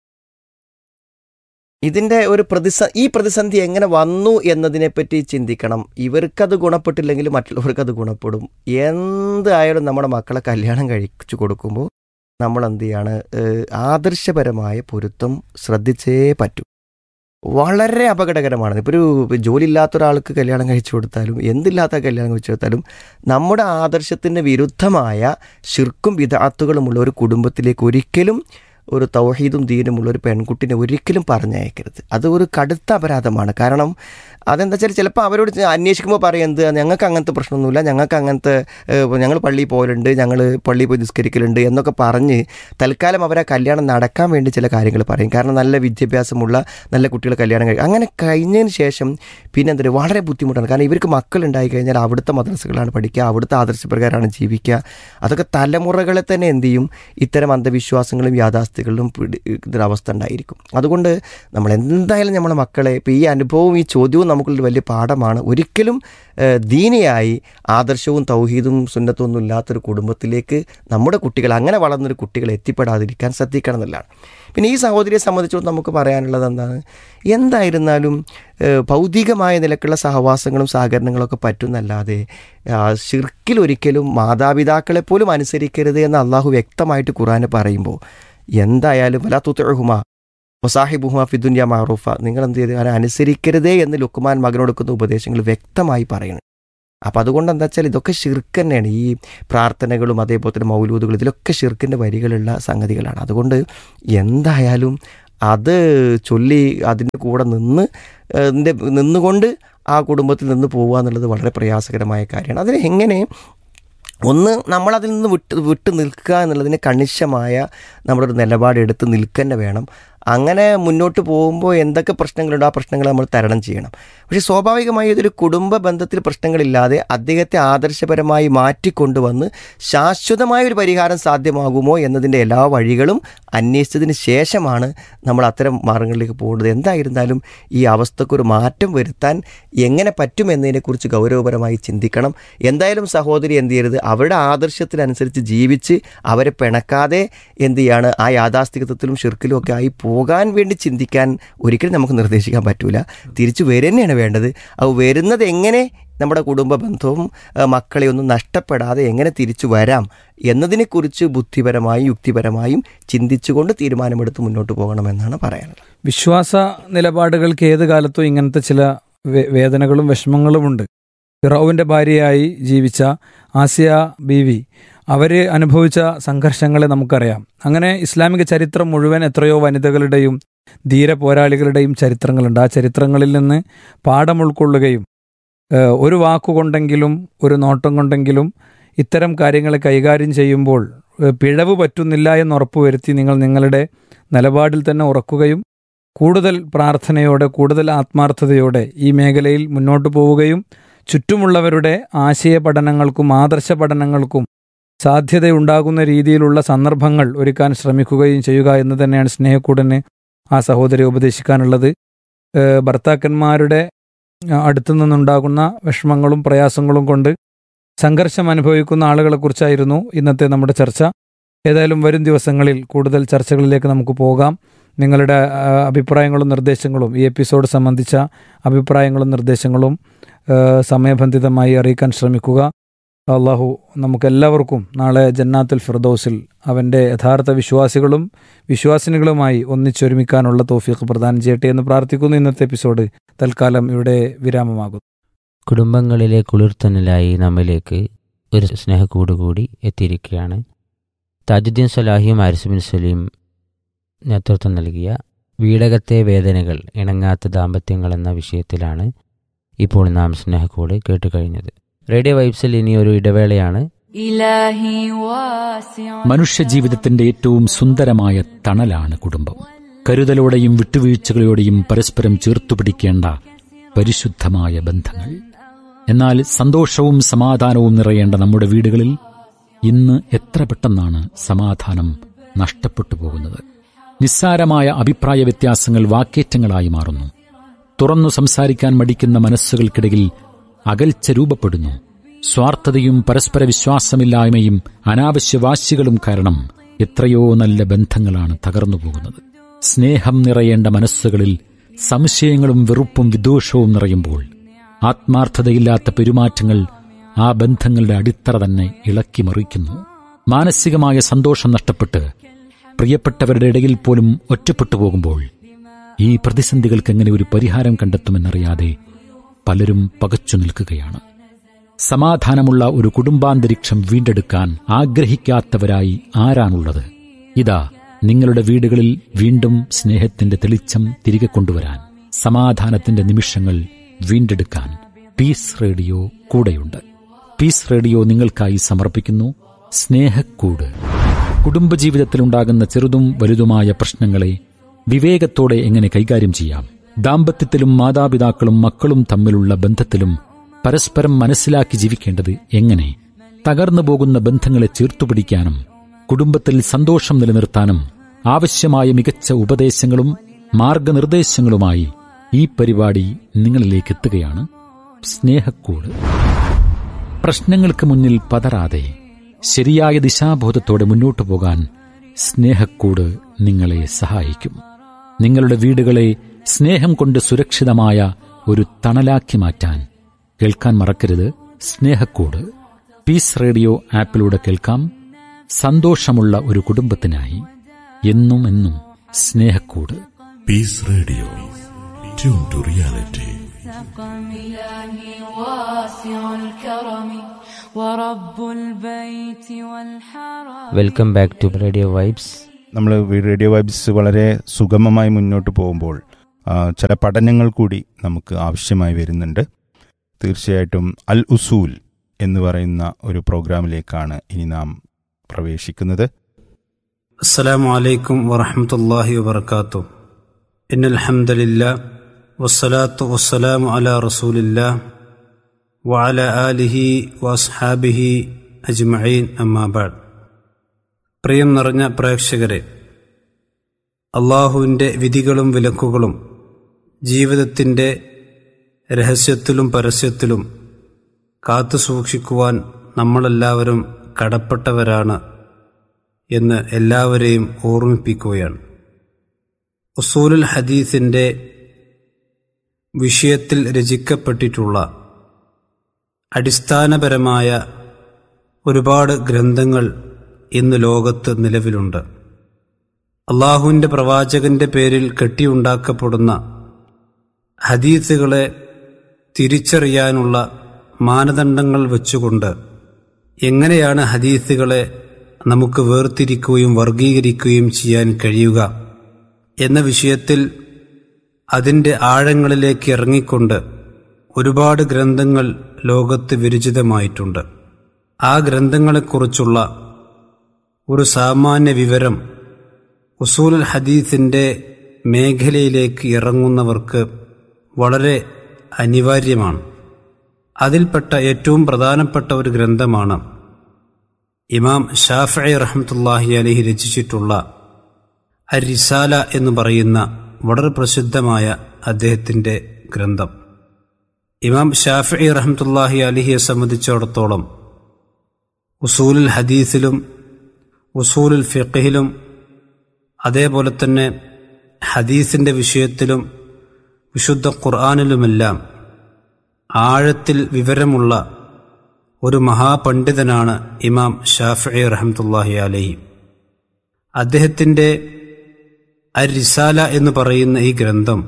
ഇതിൻ്റെ ഒരു പ്രതിസ ഈ പ്രതിസന്ധി എങ്ങനെ വന്നു എന്നതിനെപ്പറ്റി ചിന്തിക്കണം. ഇവർക്കത് ഗുണപ്പെട്ടില്ലെങ്കിൽ മറ്റുള്ളവർക്കത് ഗുണപ്പെടും. എന്തായാലും നമ്മുടെ മക്കളെ കല്യാണം കഴിച്ചു കൊടുക്കുമ്പോൾ നമ്മൾ എന്ത് ചെയ്യാണ്, ആദർശപരമായ പൊരുത്തം ശ്രദ്ധിച്ചേ പറ്റൂ. വളരെ അപകടകരമാണ്. ഇപ്പോൾ ഒരു ജോലി ഇല്ലാത്ത ഒരാൾക്ക് കല്യാണം കഴിച്ചു കൊടുത്താലും എന്തില്ലാത്ത കല്യാണം കഴിച്ചു കൊടുത്താലും നമ്മുടെ ആദർശത്തിന് വിരുദ്ധമായ ശിർക്കും ബിദ്അത്തുകളുമുള്ള ഒരു കുടുംബത്തിലേക്ക് ഒരിക്കലും ഒരു തൗഹീദും ദീനുമുള്ള ഒരു പെൺകുട്ടിനെ ഒരിക്കലും പറഞ്ഞയക്കരുത്. അത് ഒരു കടുത്ത അപരാധമാണ്. കാരണം അതെന്താ വെച്ചാൽ ചിലപ്പോൾ അവരോട് അന്വേഷിക്കുമ്പോൾ പറയും, എന്ത് ഞങ്ങൾക്ക് അങ്ങനത്തെ പ്രശ്നമൊന്നുമില്ല, ഞങ്ങൾക്ക് അങ്ങനത്തെ ഞങ്ങൾ പള്ളിയിൽ പോകലുണ്ട്, ഞങ്ങൾ പള്ളിയിൽ പോയി നിസ്കരിക്കലുണ്ട് എന്നൊക്കെ പറഞ്ഞ് തൽക്കാലം അവരെ കല്യാണം നടക്കാൻ വേണ്ടി ചില കാര്യങ്ങൾ പറയും. കാരണം നല്ല വിദ്യാഭ്യാസമുള്ള നല്ല കുട്ടികൾ കല്യാണം കഴിക്കും. അങ്ങനെ കഴിഞ്ഞതിന് ശേഷം പിന്നെ എന്തൊരു വളരെ ബുദ്ധിമുട്ടാണ്. കാരണം ഇവർക്ക് മക്കളുണ്ടായി കഴിഞ്ഞാൽ അവിടുത്തെ മദ്രസകളാണ് പഠിക്കുക, അവിടുത്തെ ആദർശപ്രകാരമാണ് ജീവിക്കുക. അതൊക്കെ തലമുറകളെ തന്നെ എന്ത് ചെയ്യും, ഇത്തരം അന്ധവിശ്വാസങ്ങളും യാഥാസ്ഥികളിലും ഇതൊരവസ്ഥ ഉണ്ടായിരിക്കും. അതുകൊണ്ട് നമ്മൾ എന്തായാലും നമ്മുടെ മക്കളെ ഇപ്പോൾ ഈ അനുഭവവും ഈ ചോദ്യവും നമുക്കുള്ളൊരു വലിയ പാഠമാണ്. ഒരിക്കലും ദീനിയായി ആദർശവും തൗഹീദും സുന്നത്തും ഒന്നും ഇല്ലാത്തൊരു കുടുംബത്തിലേക്ക് നമ്മുടെ കുട്ടികൾ, അങ്ങനെ വളർന്നൊരു കുട്ടികൾ എത്തിപ്പെടാതിരിക്കാൻ ശ്രദ്ധിക്കണം എന്നുള്ളതാണ്. പിന്നെ ഈ സഹോദരിയെ സംബന്ധിച്ചിടത്തോളം നമുക്ക് പറയാനുള്ളത് എന്താണ്, എന്തായിരുന്നാലും ഭൗതികമായ നിലക്കുള്ള സഹവാസങ്ങളും സഹകരണങ്ങളൊക്കെ പറ്റുന്നല്ലാതെ ശിർക്കിൽ ഒരിക്കലും മാതാപിതാക്കളെ പോലും അനുസരിക്കരുത് എന്ന് അള്ളാഹു വ്യക്തമായിട്ട് ഖുർആനിൽ പറയുമ്പോൾ എന്തായാലും വലാ തുതിഉഹുമാ വസാഹിബുഹുമാ ഫിദ്ദുനിയ മഅറൂഫ, നിങ്ങൾ എന്ത് ചെയ്ത് അങ്ങനെ അനുസരിക്കരുതേ എന്ന് ലുക്മാൻ മകനോടുക്കുന്ന ഉപദേശങ്ങൾ വ്യക്തമായി പറയുന്നു. അപ്പം അതുകൊണ്ട് എന്താ വെച്ചാൽ ഇതൊക്കെ ഷിർക്ക് തന്നെയാണ്. ഈ പ്രാർത്ഥനകളും അതേപോലെ തന്നെ മൗലൂദുകളും ഇതിലൊക്കെ ഷിർക്കിൻ്റെ വരികളുള്ള സംഗതികളാണ്. അതുകൊണ്ട് എന്തായാലും അത് ചൊല്ലി അതിൻ്റെ കൂടെ നിന്ന് അതിൻ്റെ നിന്നുകൊണ്ട് ആ കുടുംബത്തിൽ നിന്ന് പോകുക എന്നുള്ളത് വളരെ പ്രയാസകരമായ കാര്യമാണ്. അതിന് എങ്ങനെ ഒന്ന് നമ്മളതിൽ നിന്ന് വിട്ട് വിട്ട് നിൽക്കുക എന്നുള്ളതിന് കണിശമായ നമ്മുടെ ഒരു നിലപാട് എടുത്ത് നിൽക്കുക വേണം. അങ്ങനെ മുന്നോട്ട് പോകുമ്പോൾ എന്തൊക്കെ പ്രശ്നങ്ങളുണ്ടോ ആ പ്രശ്നങ്ങൾ നമ്മൾ തരണം ചെയ്യണം. പക്ഷേ സ്വാഭാവികമായി ഇതൊരു കുടുംബ ബന്ധത്തിൽ പ്രശ്നങ്ങളില്ലാതെ അദ്ദേഹത്തെ ആദർശപരമായി മാറ്റിക്കൊണ്ടുവന്ന് ശാശ്വതമായ ഒരു പരിഹാരം സാധ്യമാകുമോ എന്നതിൻ്റെ എല്ലാ വഴികളും അന്വേഷിച്ചതിന് ശേഷമാണ് നമ്മൾ അത്തരം മാർഗങ്ങളിലേക്ക് പോകുന്നത്. എന്തായിരുന്നാലും ഈ അവസ്ഥക്കൊരു മാറ്റം വരുത്താൻ എങ്ങനെ പറ്റുമെന്നതിനെക്കുറിച്ച് ഗൗരവപരമായി ചിന്തിക്കണം. എന്തായാലും സഹോദരി എന്ത് ചെയ്യരുത്, അവരുടെ ആദർശത്തിനനുസരിച്ച് ജീവിച്ച് അവരെ പിണക്കാതെ എന്ത് ചെയ്യാണ് ആ യാഥാസ്ഥികത്വത്തിലും ഷിർക്കിലും ഒക്കെ ആയി പോകാൻ വേണ്ടി ചിന്തിക്കാൻ ഒരിക്കലും നമുക്ക് നിർദ്ദേശിക്കാൻ പറ്റൂല. തിരിച്ചു വരുന്നതാണ് വേണ്ടത്. അത് വരുന്നത് എങ്ങനെ നമ്മുടെ കുടുംബ ബന്ധവും മക്കളെ ഒന്നും നഷ്ടപ്പെടാതെ എങ്ങനെ തിരിച്ചു വരാം എന്നതിനെക്കുറിച്ച് ബുദ്ധിപരമായും യുക്തിപരമായും ചിന്തിച്ചുകൊണ്ട് തീരുമാനമെടുത്ത് മുന്നോട്ട് പോകണമെന്നാണ് പറയാനുള്ളത്. വിശ്വാസ നിലപാടുകൾക്ക് ഏത് കാലത്തും ഇങ്ങനത്തെ ചില വേദനകളും വിഷമങ്ങളുമുണ്ട്. ഫിറഔന്റെ ഭാര്യയായി ജീവിച്ച ആസിയ ബീവി അവർ അനുഭവിച്ച സംഘർഷങ്ങളെ നമുക്കറിയാം. അങ്ങനെ ഇസ്ലാമിക ചരിത്രം മുഴുവൻ എത്രയോ വനിതകളുടെയും ധീര പോരാളികളുടെയും ചരിത്രങ്ങളുണ്ട്. ആ ചരിത്രങ്ങളിൽ നിന്ന് പാഠം ഉൾക്കൊള്ളുകയും ഒരു വാക്കുകൊണ്ടെങ്കിലും ഒരു നോട്ടം കൊണ്ടെങ്കിലും ഇത്തരം കാര്യങ്ങളെ കൈകാര്യം ചെയ്യുമ്പോൾ പിഴവ് പറ്റുന്നില്ല എന്ന് ഉറപ്പുവരുത്തി നിങ്ങൾ നിങ്ങളുടെ നിലപാടിൽ തന്നെ ഉറക്കുകയും കൂടുതൽ പ്രാർത്ഥനയോടെ കൂടുതൽ ആത്മാർത്ഥതയോടെ ഈ മേഖലയിൽ മുന്നോട്ട് പോവുകയും ചുറ്റുമുള്ളവരുടെ ആശയ പഠനങ്ങൾക്കും ആദർശ പഠനങ്ങൾക്കും സാധ്യതയുണ്ടാകുന്ന രീതിയിലുള്ള സന്ദർഭങ്ങൾ ഒരുക്കാൻ ശ്രമിക്കുകയും ചെയ്യുക എന്ന് തന്നെയാണ് സ്നേഹക്കൂടന് ആ സഹോദരി ഉപദേശിക്കാനുള്ളത്. ഭർത്താക്കന്മാരുടെ അടുത്തു നിന്നുണ്ടാകുന്ന വിഷമങ്ങളും പ്രയാസങ്ങളും കൊണ്ട് സംഘർഷം അനുഭവിക്കുന്ന ആളുകളെക്കുറിച്ചായിരുന്നു ഇന്നത്തെ നമ്മുടെ ചർച്ച. ഏതായാലും വരും ദിവസങ്ങളിൽ കൂടുതൽ ചർച്ചകളിലേക്ക് നമുക്ക് പോകാം. നിങ്ങളുടെ അഭിപ്രായങ്ങളും നിർദ്ദേശങ്ങളും ഈ എപ്പിസോഡ് സംബന്ധിച്ച അഭിപ്രായങ്ങളും നിർദ്ദേശങ്ങളും സമയബന്ധിതമായി അറിയിക്കാൻ ശ്രമിക്കുക. അള്ളാഹു നമുക്കെല്ലാവർക്കും നാളെ ജന്നാത്തുൽ ഫിർദൗസിൽ അവൻ്റെ യഥാർത്ഥ വിശ്വാസികളും വിശ്വാസിനികളുമായി ഒന്നിച്ചൊരുമിക്കാനുള്ള തൗഫീഖ് പ്രദാനം ചെയ്യട്ടെ എന്ന് പ്രാർത്ഥിക്കുന്നു. ഇന്നത്തെ എപ്പിസോഡ് തൽക്കാലം ഇവിടെ വിരാമമാകുന്നു. കുടുംബങ്ങളിലെ കുളിർത്തന്നലായി നമ്മിലേക്ക് ഒരു സ്നേഹക്കൂട് കൂടി എത്തിയിരിക്കുകയാണ്. താജുദ്ദീൻ സലാഹിയും ആരിസുബിൻ സലീം നേതൃത്വം നൽകിയ വീടകത്തെ വേദനകൾ ഇണങ്ങാത്ത ദാമ്പത്യങ്ങൾ എന്ന വിഷയത്തിലാണ് ഇപ്പോൾ നാം സ്നേഹക്കൂട് കേട്ടുകഴിഞ്ഞത്. റേഡിയോ വൈബ്സിൽ ഇനിയൊരു ഇടവേളയാണ്. മനുഷ്യജീവിതത്തിന്റെ ഏറ്റവും സുന്ദരമായ തണലാണ് കുടുംബം. കരുതലോടെയും വിട്ടുവീഴ്ചകളോടെയും പരസ്പരം ചേർത്തുപിടിക്കേണ്ട പരിശുദ്ധമായ ബന്ധങ്ങൾ. എന്നാൽ സന്തോഷവും സമാധാനവും നിറയേണ്ട നമ്മുടെ വീടുകളിൽ ഇന്ന് എത്ര പെട്ടെന്നാണ് സമാധാനം നഷ്ടപ്പെട്ടു പോകുന്നത്. നിസ്സാരമായ അഭിപ്രായ വ്യത്യാസങ്ങൾ വാക്കേറ്റങ്ങളായി മാറുന്നു. തുറന്നു സംസാരിക്കാൻ മടിക്കുന്ന മനസ്സുകൾക്കിടയിൽ അകൽച്ച രൂപപ്പെടുന്നു. സ്വാർത്ഥതയും പരസ്പര വിശ്വാസമില്ലായ്മയും അനാവശ്യ വാശികളും കാരണം എത്രയോ നല്ല ബന്ധങ്ങളാണ് തകർന്നു പോകുന്നത്. സ്നേഹം നിറയേണ്ട മനസ്സുകളിൽ സംശയങ്ങളും വെറുപ്പും വിദ്വേഷവും നിറയുമ്പോൾ ആത്മാർത്ഥതയില്ലാത്ത പെരുമാറ്റങ്ങൾ ആ ബന്ധങ്ങളുടെ അടിത്തറ തന്നെ ഇളക്കി മറിക്കുന്നു. മാനസികമായ സന്തോഷം നഷ്ടപ്പെട്ട് പ്രിയപ്പെട്ടവരുടെ ഇടയിൽ പോലും ഒറ്റപ്പെട്ടു പോകുമ്പോൾ ഈ പ്രതിസന്ധികൾക്ക് എങ്ങനെ ഒരു പരിഹാരം കണ്ടെത്തുമെന്നറിയാതെ പലരും പകച്ചു നിൽക്കുകയാണ്. സമാധാനമുള്ള ഒരു കുടുംബാന്തരീക്ഷം വീണ്ടെടുക്കാൻ ആഗ്രഹിക്കാത്തവരായി ആരാണുള്ളത്? ഇതാ നിങ്ങളുടെ വീടുകളിൽ വീണ്ടും സ്നേഹത്തിന്റെ തെളിച്ചം തിരികെ കൊണ്ടുവരാൻ, സമാധാനത്തിന്റെ നിമിഷങ്ങൾ വീണ്ടെടുക്കാൻ പീസ് റേഡിയോ കൂടെയുണ്ട്. പീസ് റേഡിയോ നിങ്ങൾക്കായി സമർപ്പിക്കുന്നു സ്നേഹക്കൂട്. കുടുംബജീവിതത്തിലുണ്ടാകുന്ന ചെറുതും വലുതുമായ പ്രശ്നങ്ങളെ വിവേകത്തോടെ എങ്ങനെ കൈകാര്യം ചെയ്യാം? ദാമ്പത്യത്തിലും മാതാപിതാക്കളും മക്കളും തമ്മിലുള്ള ബന്ധത്തിലും പരസ്പരം മനസ്സിലാക്കി ജീവിക്കേണ്ടത് എങ്ങനെ? തകർന്നു പോകുന്ന ബന്ധങ്ങളെ ചേർത്തുപിടിക്കാനും കുടുംബത്തിൽ സന്തോഷം നിലനിർത്താനും ആവശ്യമായ മികച്ച ഉപദേശങ്ങളും മാർഗനിർദ്ദേശങ്ങളുമായി ഈ പരിപാടി നിങ്ങളിലേക്ക് എത്തുകയാണ്. സ്നേഹക്കൂട്. പ്രശ്നങ്ങൾക്ക് മുന്നിൽ പതറാതെ ശരിയായ ദിശാബോധത്തോടെ മുന്നോട്ടു പോകാൻ സ്നേഹക്കൂട് നിങ്ങളെ സഹായിക്കും. നിങ്ങളുടെ വീടുകളെ സ്നേഹം കൊണ്ട് സുരക്ഷിതമായ ഒരു തണലാക്കി മാറ്റാൻ കേൾക്കാൻ മറക്കരുത് സ്നേഹക്കൂട്. പീസ് റേഡിയോ ആപ്പിലൂടെ കേൾക്കാം. സന്തോഷമുള്ള ഒരു കുടുംബത്തിനായി എന്നും എന്നും Snehakkoodu. Piece radio, tune to reality. Welcome back to radio vibes. നമ്മൾ റേഡിയോ വൈബ്സ് വളരെ സുഗമമായി മുന്നോട്ട് പോകുമ്പോൾ ചില പഠനങ്ങൾ കൂടി നമുക്ക് ആവശ്യമായി വരുന്നുണ്ട്. തീർച്ചയായിട്ടും അൽ ഉസൂൽ എന്ന് പറയുന്ന ഒരു പ്രോഗ്രാമിലേക്കാണ് ഇനി നാം പ്രവേശിക്കുന്നത്. അസ്സലാമു അലൈക്കും വറഹ്മത്തുള്ളാഹി വബറകാതുഹു. ഇന്നൽ ഹംദലില്ലാഹ് വസ്സലാത്തു വസ്സലാമു അലാ റസൂലില്ലാഹ് വഅലാ ആലിഹി വഅസ്ഹാബിഹി അജ്മഈൻ, അമ്മാ ബഅദ്. പ്രിയം നിറഞ്ഞ പ്രേക്ഷകരെ, അള്ളാഹുവിൻ്റെ വിധികളും വിലക്കുകളും ജീവിതത്തിൻ്റെ രഹസ്യത്തിലും പരസ്യത്തിലും കാത്തു സൂക്ഷിക്കുവാൻ നമ്മളെല്ലാവരും കടപ്പെട്ടവരാണ് എന്ന് എല്ലാവരെയും ഓർമ്മിപ്പിക്കുകയാണ്. ഉസൂലുൽ ഹദീസിൻ്റെ വിഷയത്തിൽ രചിക്കപ്പെട്ടിട്ടുള്ള അടിസ്ഥാനപരമായ ഒരുപാട് ഗ്രന്ഥങ്ങൾ ഇന്ന് ലോകത്ത് നിലവിലുണ്ട്. അള്ളാഹുവിൻ്റെ പ്രവാചകന്റെ പേരിൽ കെട്ടിയുണ്ടാക്കപ്പെടുന്ന ഹദീസുകളെ തിരിച്ചറിയാനുള്ള മാനദണ്ഡങ്ങൾ വെച്ചുകൊണ്ട് എങ്ങനെയാണ് ഹദീസുകളെ നമുക്ക് വേർതിരിക്കുകയും വർഗീകരിക്കുകയും ചെയ്യാൻ കഴിയുക എന്ന വിഷയത്തിൽ അതിൻ്റെ ആഴങ്ങളിലേക്ക് ഇറങ്ങിക്കൊണ്ട് ഒരുപാട് ഗ്രന്ഥങ്ങൾ ലോകത്ത് വിരചിതമായിട്ടുണ്ട്. ആ ഗ്രന്ഥങ്ങളെക്കുറിച്ചുള്ള ഒരു സാമാന്യ വിവരം ഉസൂലുൽ ഹദീസിൻ്റെ മേഖലയിലേക്ക് ഇറങ്ങുന്നവർക്ക് വളരെ അനിവാര്യമാണ്. അതിൽപ്പെട്ട ഏറ്റവും പ്രധാനപ്പെട്ട ഒരു ഗ്രന്ഥമാണ് ഇമാം ഷാഫിഈ റഹ്മത്തുള്ളാഹി അലൈഹി രചിച്ചിട്ടുള്ള അർ റിസാല എന്ന് പറയുന്ന വളരെ പ്രസിദ്ധമായ അദ്ദേഹത്തിൻ്റെ ഗ്രന്ഥം. ഇമാം ഷാഫിഈ റഹ്മത്തുള്ളാഹി അലൈഹിയെ സംബന്ധിച്ചിടത്തോളം ഉസൂലുൽ ഹദീസിലും ഉസൂലുൽ ഫിഖ്ഹിലും അതേപോലെ തന്നെ ഹദീസിൻ്റെ വിഷയത്തിലും വിശുദ്ധ ഖുർആനിലുമെല്ലാം ആഴത്തിൽ വിവരമുള്ള ഒരു മഹാപണ്ഡിതനാണ് ഇമാം ഷാഫിഈ റഹ്മത്തുള്ളാഹി അലൈഹി. അദ്ദേഹത്തിൻ്റെ അർ റിസാല എന്ന് പറയുന്ന ഈ ഗ്രന്ഥം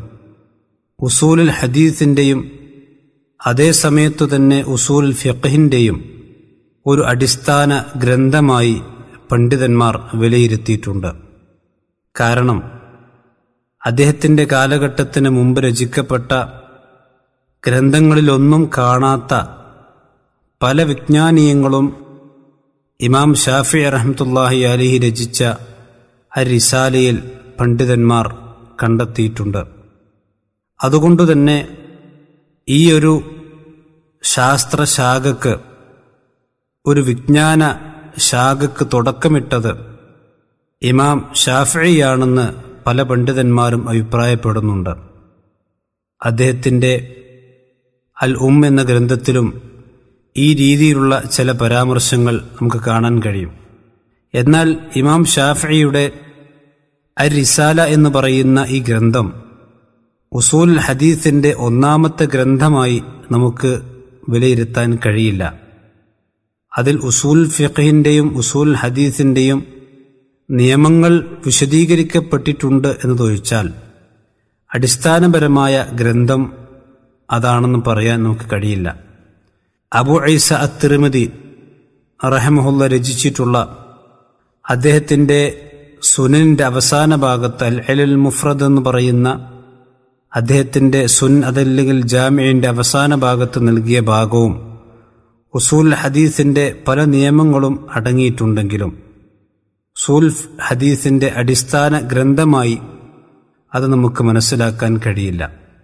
ഉസൂലുൽ ഹദീസിൻ്റെയും അതേ സമയത്തു തന്നെ ഉസൂലുൽ ഫിഖ്ഹിൻ്റെയും ഒരു അടിസ്ഥാന ഗ്രന്ഥമായി പണ്ഡിതന്മാർ വിലയിരുത്തിയിട്ടുണ്ട്. കാരണം അദ്ദേഹത്തിൻ്റെ കാലഘട്ടത്തിന് മുമ്പ് രചിക്കപ്പെട്ട ഗ്രന്ഥങ്ങളിലൊന്നും കാണാത്ത പല വിജ്ഞാനീയങ്ങളും ഇമാം ഷാഫിഈ റഹ്മത്തുള്ളാഹി അലൈഹി രചിച്ച അർ റിസാലയിൽ പണ്ഡിതന്മാർ കണ്ടെത്തിയിട്ടുണ്ട്. അതുകൊണ്ടുതന്നെ ഈ ഒരു ശാസ്ത്രശാഖക്ക്, ഒരു വിജ്ഞാന ശാഖക്ക് തുടക്കമിട്ടത് ഇമാം ഷാഫിഈയാണെന്ന് പല പണ്ഡിതന്മാരും അഭിപ്രായപ്പെടുന്നുണ്ട്. അദ്ദേഹത്തിൻ്റെ അൽ ഉം എന്ന ഗ്രന്ഥത്തിലും ഈ രീതിയിലുള്ള ചില പരാമർശങ്ങൾ നമുക്ക് കാണാൻ കഴിയും. എന്നാൽ ഇമാം ഷാഫിഈയുടെ അർ റിസാല എന്ന് പറയുന്ന ഈ ഗ്രന്ഥം ഉസൂൽ ഹദീസിൻ്റെ ഒന്നാമത്തെ ഗ്രന്ഥമായി നമുക്ക് വിലയിരുത്താൻ കഴിയില്ല. അതിൽ ഉസൂൽ ഫിഖ്ഹിൻ്റെയും ഉസൂൽ ഹദീസിൻ്റെയും നിയമങ്ങൾ വിശദീകരിക്കപ്പെട്ടിട്ടുണ്ട് എന്നതൊഴിച്ചാൽ അടിസ്ഥാനപരമായ ഗ്രന്ഥം അതാണെന്ന് പറയാൻ നമുക്ക് കഴിയില്ല. അബൂ ഈസ അത്തിർമിദി റഹിമഹുല്ല രചിച്ചിട്ടുള്ള അദ്ദേഹത്തിൻ്റെ സുനനിൻ്റെ അവസാന ഭാഗത്ത് അൽ ഇൽൽ മുഫ്രദ് എന്ന് പറയുന്ന അദ്ദേഹത്തിൻ്റെ സുൻ അതല്ലെങ്കിൽ ജാമിഇൻ്റെ അവസാന ഭാഗത്ത് നൽകിയ ഭാഗവും ഉസൂൽ ഹദീസിൻ്റെ പല നിയമങ്ങളും അടങ്ങിയിട്ടുണ്ടെങ്കിലും ഉസൂൽ ഹദീസിൻ്റെ അടിസ്ഥാന ഗ്രന്ഥമായി അത് നമുക്ക് മനസ്സിലാക്കാൻ കഴിയില്ല.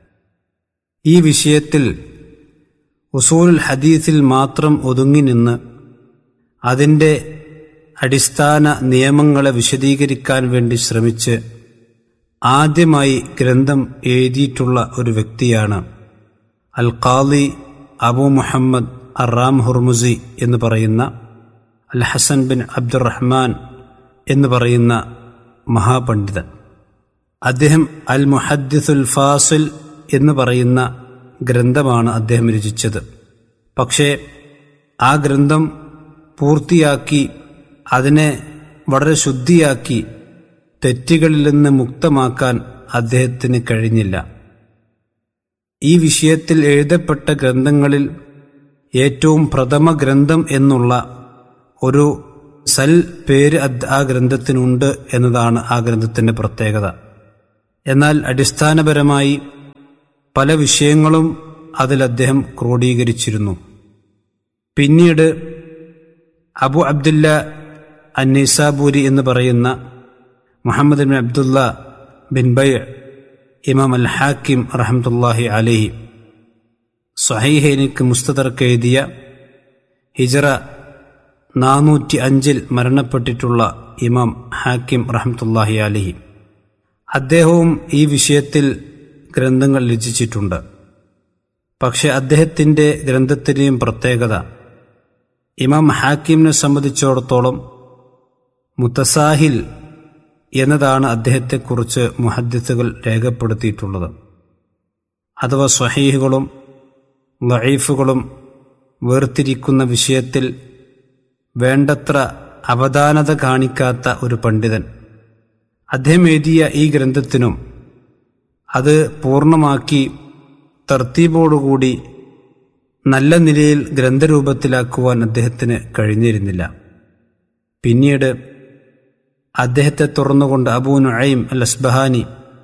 ഈ വിഷയത്തിൽ ഉസൂലുൽ ഹദീസിൽ മാത്രം ഒതുങ്ങി നിന്ന് അതിൻ്റെ അടിസ്ഥാന നിയമങ്ങളെ വിശദീകരിക്കാൻ വേണ്ടി ശ്രമിച്ച് ആദ്യമായി ഗ്രന്ഥം എഴുതിയിട്ടുള്ള ഒരു വ്യക്തിയാണ് അൽ ഖാദി അബു മുഹമ്മദ് അറാം ഹുർമുസി എന്ന് പറയുന്ന അൽ ഹസൻ ബിൻ അബ്ദുറഹ്മാൻ എന്ന് പറയുന്ന മഹാപണ്ഡിതൻ. അദ്ദേഹം അൽ മുഹദ്ദിസുൽ ഫാസിൽ എന്ന് പറയുന്ന ഗ്രന്ഥമാണ് അദ്ദേഹം രചിച്ചത്. പക്ഷേ ആ ഗ്രന്ഥം പൂർത്തിയാക്കി അതിനെ വളരെ ശുദ്ധിയാക്കി തെറ്റുകളിൽ നിന്ന് മുക്തമാക്കാൻ അദ്ദേഹത്തിന് കഴിഞ്ഞില്ല. ഈ വിഷയത്തിൽ എഴുതപ്പെട്ട ഗ്രന്ഥങ്ങളിൽ ഏറ്റവും പ്രഥമ ഗ്രന്ഥം എന്നുള്ള ഒരു സൽ പേര് ആ ഗ്രന്ഥത്തിനുണ്ട് എന്നതാണ് ആ ഗ്രന്ഥത്തിൻ്റെ പ്രത്യേകത. എന്നാൽ അടിസ്ഥാനപരമായി പല വിഷയങ്ങളും അതിൽ അദ്ദേഹം ക്രോഡീകരിച്ചിരുന്നു. പിന്നീട് അബു അബ്ദുല്ല അന്നീസാബൂരി എന്ന് പറയുന്ന Muhammad bin Abdullah bin by ഇമാം അൽ ഹാക്കിം റഹ്മത്തുള്ളാഹി അലൈഹി സ്വഹീഹൈനിക്ക് മുസ്തദർക്ക് എഴുതിയ ഹിജറ നാനൂറ്റി അഞ്ചിൽ മരണപ്പെട്ടിട്ടുള്ള ഇമാം ഹാക്കിം റഹ്മത്തുള്ളാഹി അലൈഹി അദ്ദേഹവും ഈ വിഷയത്തിൽ ഗ്രന്ഥങ്ങൾ രചിച്ചിട്ടുണ്ട്. പക്ഷെ അദ്ദേഹത്തിൻ്റെ ഗ്രന്ഥത്തിൻ്റെയും പ്രത്യേകത ഇമാം ഹാക്കിമിനെ സംബന്ധിച്ചിടത്തോളം മുത്തസാഹിൽ എന്നതാണ് അദ്ദേഹത്തെക്കുറിച്ച് മുഹദ്ദിസുകൾ രേഖപ്പെടുത്തിയിട്ടുള്ളത്. അഥവാ സ്വഹീഹുകളും ദഈഫുകളും വേർതിരിക്കുന്ന വിഷയത്തിൽ വേണ്ടത്ര അവധാനത കാണിക്കാത്ത ഒരു പണ്ഡിതൻ. അദ്ദേഹം എഴുതിയ ഈ ഗ്രന്ഥത്തിനും അത് പൂർണ്ണമാക്കി തർത്തീബോടുകൂടി നല്ല നിലയിൽ ഗ്രന്ഥരൂപത്തിലാക്കുവാൻ അദ്ദേഹത്തിന് കഴിഞ്ഞിരുന്നില്ല. പിന്നീട് അദ്ദേഹത്തെ തുറന്നുകൊണ്ട് അബൂ നുഐം അൽ അസ്ബഹാനി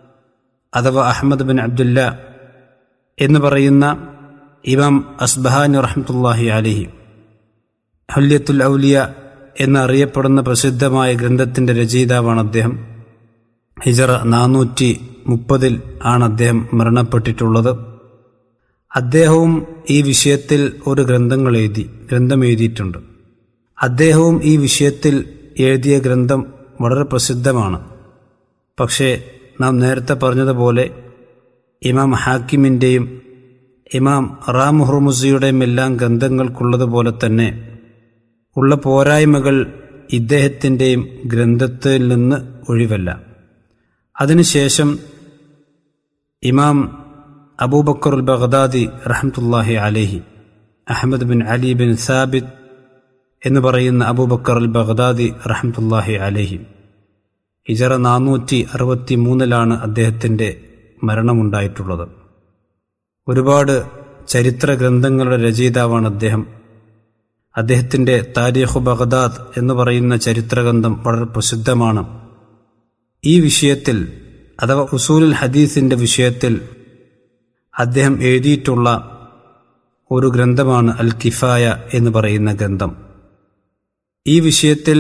അഥവാ അഹ്മദ് ബിൻ അബ്ദുല്ല എന്ന് പറയുന്ന ഇമാം അസ്ബഹാനി റഹ്മത്തുള്ളാഹി അലൈഹി ഹുല്യത്തുൽ ഔലിയ എന്നറിയപ്പെടുന്ന പ്രസിദ്ധമായ ഗ്രന്ഥത്തിൻ്റെ രചയിതാവാണ് അദ്ദേഹം. ഹിജറ നാനൂറ്റി മുപ്പതിൽ ആണ് അദ്ദേഹം മരണപ്പെട്ടിട്ടുള്ളത്. അദ്ദേഹവും ഈ വിഷയത്തിൽ ഒരു ഗ്രന്ഥങ്ങൾ എഴുതി ഗ്രന്ഥം എഴുതിയിട്ടുണ്ട്. അദ്ദേഹവും ഈ വിഷയത്തിൽ എഴുതിയ ഗ്രന്ഥം വളരെ പ്രസിദ്ധമാണ്. പക്ഷേ നാം നേരത്തെ പറഞ്ഞതുപോലെ ഇമാം ഹാക്കിമിൻ്റെയും ഇമാം റാം ഹുർമുസിയുടെയും എല്ലാം ഗ്രന്ഥങ്ങൾക്കുള്ളതുപോലെ തന്നെ ഉള്ള പോരായ്മകൾ ഇദ്ദേഹത്തിൻ്റെയും ഗ്രന്ഥത്തിൽ നിന്ന് ഒഴിവല്ല. അതിനുശേഷം ഇമാം അബൂബക്കർ അൽ ബഗ്ദാദി റഹ്മത്തുള്ളാഹി അലൈഹി Ahmad bin Ali bin Sabith എന്ന് പറയുന്ന അബൂബക്കർ അൽ ബഗ്ദാദി റഹ്മത്തുള്ളാഹി അലൈഹി ഹിജറ നാനൂറ്റി അറുപത്തി മൂന്നിലാണ് അദ്ദേഹത്തിൻ്റെ മരണമുണ്ടായിട്ടുള്ളത്. ഒരുപാട് ചരിത്ര ഗ്രന്ഥങ്ങളുടെ രചയിതാവാണ് അദ്ദേഹം. അദ്ദേഹത്തിൻ്റെ താരീഖു ബഗ്ദാദ് എന്ന് പറയുന്ന ചരിത്രഗ്രന്ഥം വളരെ പ്രസിദ്ധമാണ്. ഈ വിഷയത്തിൽ അഥവാ ഉസൂലുൽ ഹദീസിൻ്റെ വിഷയത്തിൽ അദ്ദേഹം എഴുതിയിട്ടുള്ള ഒരു ഗ്രന്ഥമാണ് അൽ കിഫായ എന്ന് പറയുന്ന ഗ്രന്ഥം. ഈ വിഷയത്തിൽ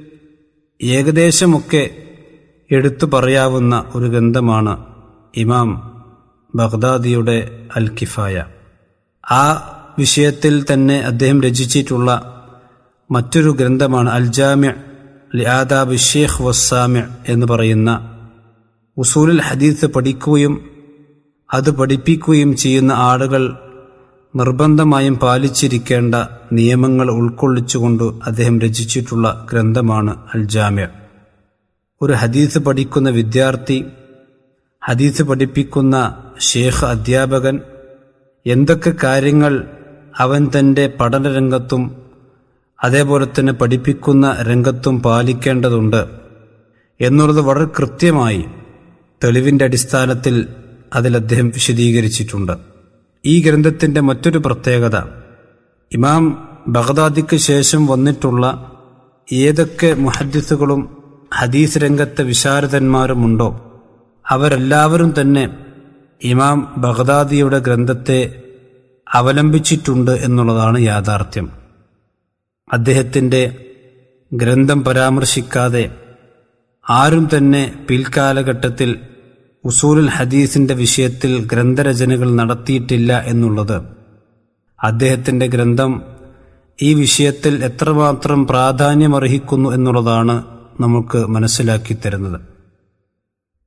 ഏകദേശമൊക്കെ എടുത്തു പറയാവുന്ന ഒരു ഗ്രന്ഥമാണ് ഇമാം ബഗ്ദാദിയുടെ അൽ കിഫായ. ആ വിഷയത്തിൽ തന്നെ അദ്ദേഹം രചിച്ചിട്ടുള്ള മറ്റൊരു ഗ്രന്ഥമാണ് അൽ ജാമിഅ് ലി ആദാബി ഷെയ്ഖ് വസ്സാമിഅ് എന്ന് പറയുന്ന ഉസൂലുൽ ഹദീസ് പഠിക്കുകയും അത് പഠിപ്പിക്കുകയും ചെയ്യുന്ന ആളുകൾ നിർബന്ധമായും പാലിച്ചിരിക്കേണ്ട നിയമങ്ങൾ ഉൾക്കൊള്ളിച്ചുകൊണ്ട് അദ്ദേഹം രചിച്ചിട്ടുള്ള ഗ്രന്ഥമാണ് അൽ ജാമിഅ്. ഒരു ഹദീസ് പഠിക്കുന്ന വിദ്യാർത്ഥി, ഹദീസ് പഠിപ്പിക്കുന്ന ഷേഖ് അധ്യാപകൻ എന്തൊക്കെ കാര്യങ്ങൾ അവൻ തൻ്റെ പഠനരംഗത്തും അതേപോലെ തന്നെ പഠിപ്പിക്കുന്ന രംഗത്തും പാലിക്കേണ്ടതുണ്ട് എന്നുള്ളത് വളരെ കൃത്യമായി തെളിവിൻ്റെ അടിസ്ഥാനത്തിൽ അതിൽ അദ്ദേഹം വിശദീകരിച്ചിട്ടുണ്ട്. ഈ ഗ്രന്ഥത്തിൻ്റെ മറ്റൊരു പ്രത്യേകത, ഇമാം ബഗ്ദാദിക്ക് ശേഷം വന്നിട്ടുള്ള ഏതൊക്കെ മുഹദ്ദിസുകളും ഹദീസ് രംഗത്തെ വിശാരദന്മാരുമുണ്ടോ അവരെല്ലാവരും തന്നെ ഇമാം ബഗ്ദാദിയുടെ ഗ്രന്ഥത്തെ അവലംബിച്ചിട്ടുണ്ട് എന്നുള്ളതാണ് യാഥാർത്ഥ്യം. അദ്ദേഹത്തിൻ്റെ ഗ്രന്ഥം പരാമർശിക്കാതെ ആരും തന്നെ പിൽക്കാലഘട്ടത്തിൽ ഉസൂലുൽ ഹദീസിൻ്റെ വിഷയത്തിൽ ഗ്രന്ഥരചനകൾ നടത്തിയിട്ടില്ല എന്നുള്ളത് അദ്ദേഹത്തിൻ്റെ ഗ്രന്ഥം ഈ വിഷയത്തിൽ എത്രമാത്രം പ്രാധാന്യമർഹിക്കുന്നു എന്നുള്ളതാണ് നമുക്ക് മനസ്സിലാക്കി തരുന്നത്.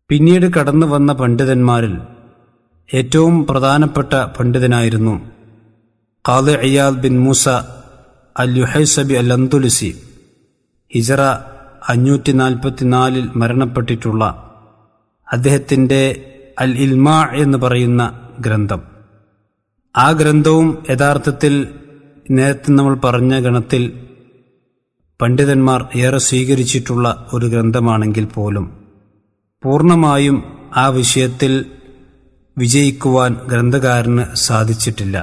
പിന്നീട് കടന്നു വന്ന പണ്ഡിതന്മാരിൽ ഏറ്റവും പ്രധാനപ്പെട്ട പണ്ഡിതനായിരുന്നു ഖാദി ഇയാദ് ബിൻ മൂസ അൽ യുഹൈസബി അൽ അന്ദുലുസി. ഹിജറ അഞ്ഞൂറ്റി നാൽപ്പത്തിനാലിൽ മരണപ്പെട്ടിട്ടുള്ള അദ്ദേഹത്തിൻ്റെ അൽ ഇൽമാ എന്ന് പറയുന്ന ഗ്രന്ഥം. ആ ഗ്രന്ഥവും യഥാർത്ഥത്തിൽ നേരത്തെ നമ്മൾ പറഞ്ഞ ഗണത്തിൽ പണ്ഡിതന്മാർ ഏറെ സ്വീകരിച്ചിട്ടുള്ള ഒരു ഗ്രന്ഥമാണെങ്കിൽ പോലും പൂർണ്ണമായും ആ വിഷയത്തിൽ വിജയിക്കുവാൻ ഗ്രന്ഥകാരന് സാധിച്ചിട്ടില്ല.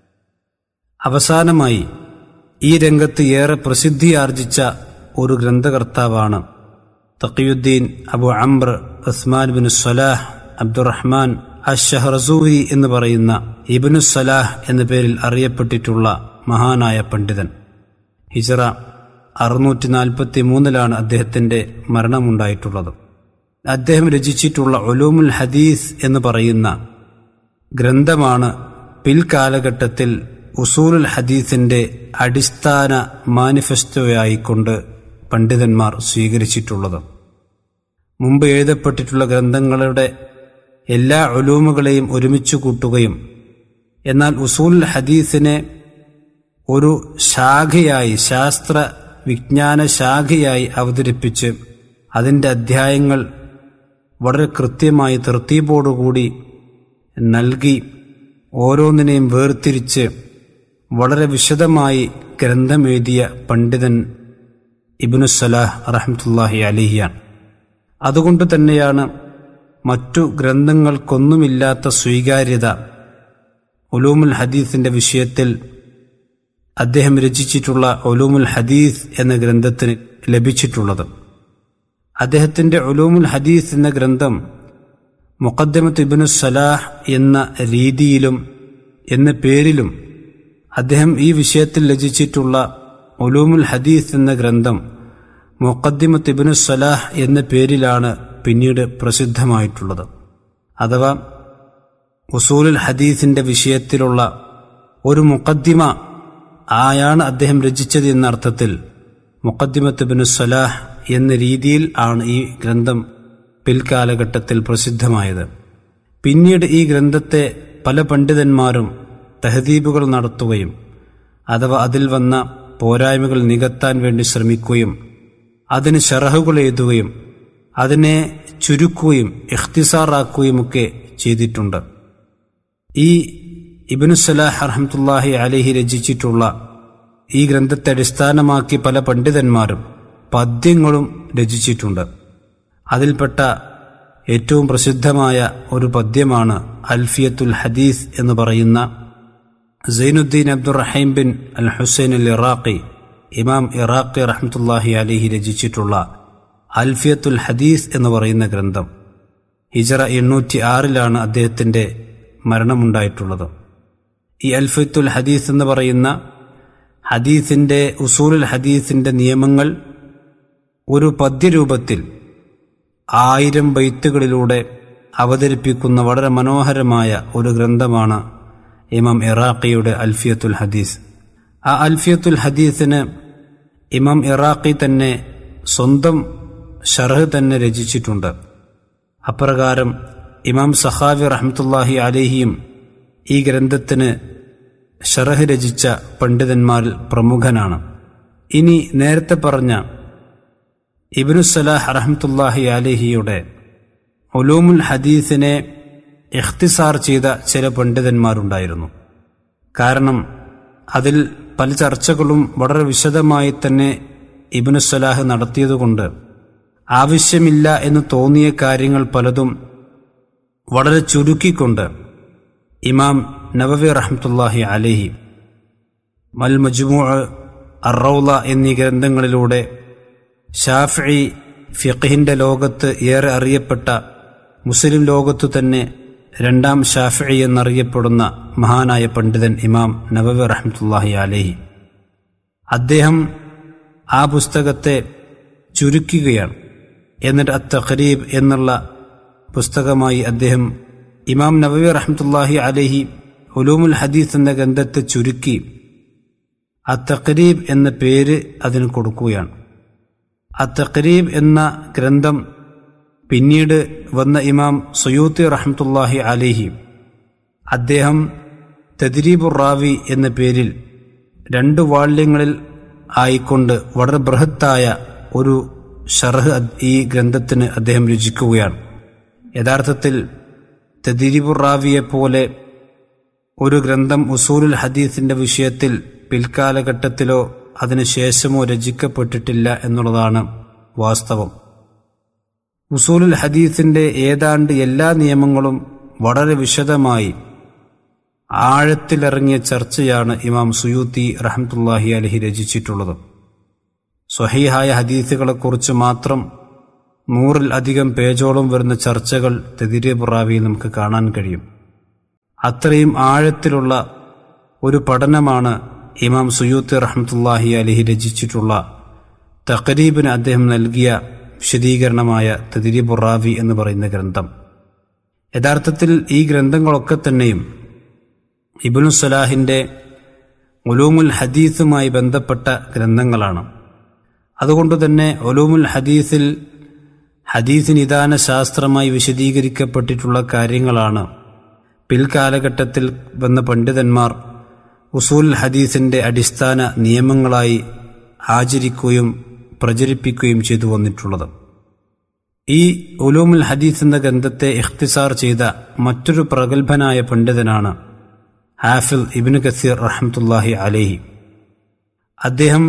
അവസാനമായി ഈ രംഗത്ത് ഏറെ പ്രസിദ്ധിയാർജിച്ച ഒരു ഗ്രന്ഥകർത്താവാണ് തഖിയുദ്ദീൻ അബു അംർ ഉസ്മാൻ ബിൻ സലാഹ് അബ്ദുറഹ്മാൻ അഷ്ഷഹ്റസൂരി എന്ന് പറയുന്ന ഇബ്നു സലാഹ് എന്ന പേരിൽ അറിയപ്പെട്ടിട്ടുള്ള മഹാനായ പണ്ഡിതൻ. ഹിജറ അറുന്നൂറ്റി നാൽപ്പത്തി മൂന്നിലാണ് അദ്ദേഹത്തിൻ്റെ മരണമുണ്ടായിട്ടുള്ളത്. അദ്ദേഹം രചിച്ചിട്ടുള്ള ഉലൂമുൽ ഹദീസ് എന്ന് പറയുന്ന ഗ്രന്ഥമാണ് പിൽക്കാലഘട്ടത്തിൽ ഉസൂലുൽ ഹദീസിൻ്റെ അടിസ്ഥാന മാനിഫെസ്റ്റോയായിക്കൊണ്ട് പണ്ഡിതന്മാർ സ്വീകരിച്ചിട്ടുള്ളത്. മുമ്പ് എഴുതപ്പെട്ടിട്ടുള്ള ഗ്രന്ഥങ്ങളുടെ എല്ലാ ഉലൂമുകളെയും ഒരുമിച്ച് കൂട്ടുകയും എന്നാൽ ഉസൂലുൽ ഹദീസിനെ ഒരു ശാഖയായി, ശാസ്ത്ര വിജ്ഞാന ശാഖയായി അവതരിപ്പിച്ച് അതിൻ്റെ അധ്യായങ്ങൾ വളരെ കൃത്യമായി തർത്തീബോടുകൂടി നൽകി ഓരോന്നിനെയും വേർതിരിച്ച് വളരെ വിശദമായി ഗ്രന്ഥമെഴുതിയ പണ്ഡിതൻ ഇബ്നു സലാഹ് റഹ്മത്തുള്ളാഹി അലൈഹിയാണ്. അതുകൊണ്ട് തന്നെയാണ് മറ്റു ഗ്രന്ഥങ്ങൾക്കൊന്നുമില്ലാത്ത സ്വീകാര്യത ഉലൂമുൽ ഹദീസിൻ്റെ വിഷയത്തിൽ അദ്ദേഹം രചിച്ചിട്ടുള്ള ഉലൂമുൽ ഹദീസ് എന്ന ഗ്രന്ഥത്തിന് ലഭിച്ചിട്ടുള്ളത്. അദ്ദേഹത്തിൻ്റെ ഉലൂമുൽ ഹദീസ് എന്ന ഗ്രന്ഥം മുഖദ്ദിമത്ത് ഇബ്നു സലാഹ് എന്ന രീതിയിലും എന്ന പേരിലും അദ്ദേഹം ഈ വിഷയത്തിൽ രചിച്ചിട്ടുള്ള ഉലൂമുൽ ഹദീസ് എന്ന ഗ്രന്ഥം മുഖദ്ദിമത്ത് ഇബ്നു സലാഹ് എന്ന പേരിലാണ് പിന്നീട് പ്രസിദ്ധമായിട്ടുള്ളത്. അഥവാ ഉസൂലുൽ ഹദീസിൻ്റെ വിഷയത്തിലുള്ള ഒരു മുഖദ്ദിമ ആയാണ് അദ്ദേഹം രചിച്ചത് എന്ന അർത്ഥത്തിൽ മുഖദ്ദിമത്ത് ഇബ്നു സലാഹ് എന്ന രീതിയിൽ ആണ് ഈ ഗ്രന്ഥം പിൽക്കാലഘട്ടത്തിൽ പ്രസിദ്ധമായത്. പിന്നീട് ഈ ഗ്രന്ഥത്തെ പല പണ്ഡിതന്മാരും തഹദീബുകൾ നടത്തുകയും അഥവാ അതിൽ വന്ന പോരായ്മകൾ നികത്താൻ വേണ്ടി ശ്രമിക്കുകയും അതിന് ശറഹുകൾ എഴുതുകയും അതിനെ ചുരുക്കുകയും ഇഖ്തിസാറാക്കുകയുമൊക്കെ ചെയ്തിട്ടുണ്ട്. ഈ ഇബ്നു സലാഹ് റഹ്മത്തുള്ളാഹി അലൈഹി രചിച്ചിട്ടുള്ള ഈ ഗ്രന്ഥത്തെ അടിസ്ഥാനമാക്കി പല പണ്ഡിതന്മാരും പദ്യങ്ങളും രചിച്ചിട്ടുണ്ട്. അതിൽപ്പെട്ട ഏറ്റവും പ്രസിദ്ധമായ ഒരു പദ്യമാണ് അൽഫിയത്തുൽ ഹദീസ് എന്ന് പറയുന്ന സൈനുദ്ദീൻ അബ്ദുറഹീം ബിൻ അൽ ഹുസൈൻ അൽ ഇറാഖി, ഇമാം ഇറാഖി റഹ്മത്തുള്ളാഹി അലൈഹി രചിച്ചിട്ടുള്ള അൽഫിയത്തുൽ ഹദീസ് എന്ന് പറയുന്ന ഗ്രന്ഥം. ഹിജറ എണ്ണൂറ്റി ആറിലാണ് അദ്ദേഹത്തിൻ്റെ മരണമുണ്ടായിട്ടുള്ളത്. ഈ അൽഫിയത്തുൽ ഹദീസ് എന്ന് പറയുന്ന ഹദീസിൻ്റെ ഉസൂലുൽ ഹദീസിൻ്റെ നിയമങ്ങൾ ഒരു പദ്യരൂപത്തിൽ ആയിരം ബൈത്തുകളിലൂടെ അവതരിപ്പിക്കുന്ന വളരെ മനോഹരമായ ഒരു ഗ്രന്ഥമാണ് ഇമാം ഇറാഖിയുടെ അൽഫിയത്തുൽ ഹദീസ്. ആ അൽഫിയത്തുൽ ഹദീസിന് ഇമാം ഇറാഖി തന്നെ സ്വന്തം ശർഹ് തന്നെ രചിച്ചിട്ടുണ്ട്. അപ്രകാരം ഇമാം സഖാവി റഹ്മത്തുള്ളാഹി അലൈഹിയും ഈ ഗ്രന്ഥത്തിന് ശർഹ് രചിച്ച പണ്ഡിതന്മാരിൽ പ്രമുഖനാണ്. ഇനി നേരത്തെ പറഞ്ഞ ഇബ്നു സലാഹ് റഹ്മത്തുള്ളാഹി അലൈഹിയുടെ ഉലൂമുൽ ഹദീസിനെ ഇഖ്തിസാർ ചെയ്ത ചില പണ്ഡിതന്മാരുണ്ടായിരുന്നു. കാരണം അതിൽ പല ചർച്ചകളും വളരെ വിശദമായി തന്നെ ഇബ്നു സലാഹ് നടത്തിയതുകൊണ്ട് ആവശ്യമില്ല എന്ന് തോന്നിയ കാര്യങ്ങൾ പലതും വളരെ ചുരുക്കിക്കൊണ്ട് ഇമാം നവവി റഹ്മത്തുള്ളാഹി അലൈഹി അൽ മജ്മൂഅ്, അർ-റൗള എന്നീ ഗ്രന്ഥങ്ങളിലൂടെ ശാഫിഈ ഫിഖ്ഹിന്റെ ലോകത്ത് ഏറെ അറിയപ്പെട്ട, മുസ്ലിം ലോകത്തു തന്നെ രണ്ടാം ശാഫിഈ എന്നറിയപ്പെടുന്ന മഹാനായ പണ്ഡിതൻ ഇമാം നവവി റഹ്മത്തുള്ളാഹി അലൈഹി, അദ്ദേഹം ആ പുസ്തകത്തെ ചുരുക്കുകയാണ്. എന്നിട്ട് അത്തഖരീബ് എന്നുള്ള പുസ്തകമായി അദ്ദേഹം ഇമാം നവവി റഹ്മത്തുള്ളാഹി അലൈഹി ഉലൂമുൽ ഹദീസ് എന്ന ഗ്രന്ഥത്തെ ചുരുക്കി അത്തഖരീബ് എന്ന പേര് അതിന് കൊടുക്കുകയാണ്. അത്തഖരീബ് എന്ന ഗ്രന്ഥം പിന്നീട് വന്ന ഇമാം സുയൂത്തി റഹ്മത്തുള്ളാഹി അലൈഹി അദ്ദേഹം തദ്രീബുർ റാവി എന്ന പേരിൽ രണ്ട് വാള്യങ്ങളിൽ ആയിക്കൊണ്ട് വളരെ ബൃഹത്തായ ഒരു ഷർഹ് ഈ ഗ്രന്ഥത്തിന് അദ്ദേഹം രചിക്കുകയാണ്. യഥാർത്ഥത്തിൽ തദ്രീബുർ റാവിയെപ്പോലെ ഒരു ഗ്രന്ഥം ഉസൂലുൽ ഹദീസിന്റെ വിഷയത്തിൽ പിൽക്കാലഘട്ടത്തിലോ അതിനുശേഷമോ രചിക്കപ്പെട്ടിട്ടില്ല എന്നുള്ളതാണ് വാസ്തവം. ഉസൂലുൽ ഹദീസിന്റെ ഏതാണ്ട് എല്ലാ നിയമങ്ങളും വളരെ വിശദമായി ആഴത്തിലിറങ്ങിയ ചർച്ചയാണ് ഇമാം സുയൂത്തി റഹ്മത്തുള്ളാഹി അലൈഹി രചിച്ചിട്ടുള്ളത്. സ്വഹീഹായ ഹദീസുകളെക്കുറിച്ച് മാത്രം നൂറിൽ അധികം പേജോളം വരുന്ന ചർച്ചകൾ തദ്രീബുർ റാവിയിൽ നമുക്ക് കാണാൻ കഴിയും. അത്രയും ആഴത്തിലുള്ള ഒരു പഠനമാണ് ഇമാം സുയൂത്തി റഹ്മത്തുള്ളാഹി അലൈഹി രചിച്ചിട്ടുള്ള തഖരീബിന് അദ്ദേഹം നൽകിയ വിശദീകരണമായ തദ്രീബുർ റാവി എന്ന് പറയുന്ന ഗ്രന്ഥം. യഥാർത്ഥത്തിൽ ഈ ഗ്രന്ഥങ്ങളൊക്കെ തന്നെയും ഇബ്നു സലാഹിന്റെ ഉലൂമുൽ ഹദീസുമായി ബന്ധപ്പെട്ട ഗ്രന്ഥങ്ങളാണ്. അതുകൊണ്ട് തന്നെ ഉലൂമുൽ ഹദീസിൽ ഹദീസ് നിദാന ശാസ്ത്രമായി വിശദീകരിക്കപ്പെട്ടിട്ടുള്ള കാര്യങ്ങളാണ് പിൽക്കാലഘട്ടത്തിൽ വന്ന പണ്ഡിതന്മാർ ഉസൂൽ ഹദീസിന്റെ അടിസ്ഥാന നിയമങ്ങളായി ആചരിക്കുകയും പ്രചരിപ്പിക്കുകയും ചെയ്തു വന്നിട്ടുള്ളത്. ഈ ഉലൂമുൽ ഹദീസ് എന്ന ഗ്രന്ഥത്തെ ഇഖ്തിസാർ ചെയ്ത മറ്റൊരു പ്രഗത്ഭനായ പണ്ഡിതനാണ് ഹാഫിൽ ഇബ്നു കസീർ റഹ്മത്തുള്ളാഹി അലൈഹി. അദ്ദേഹം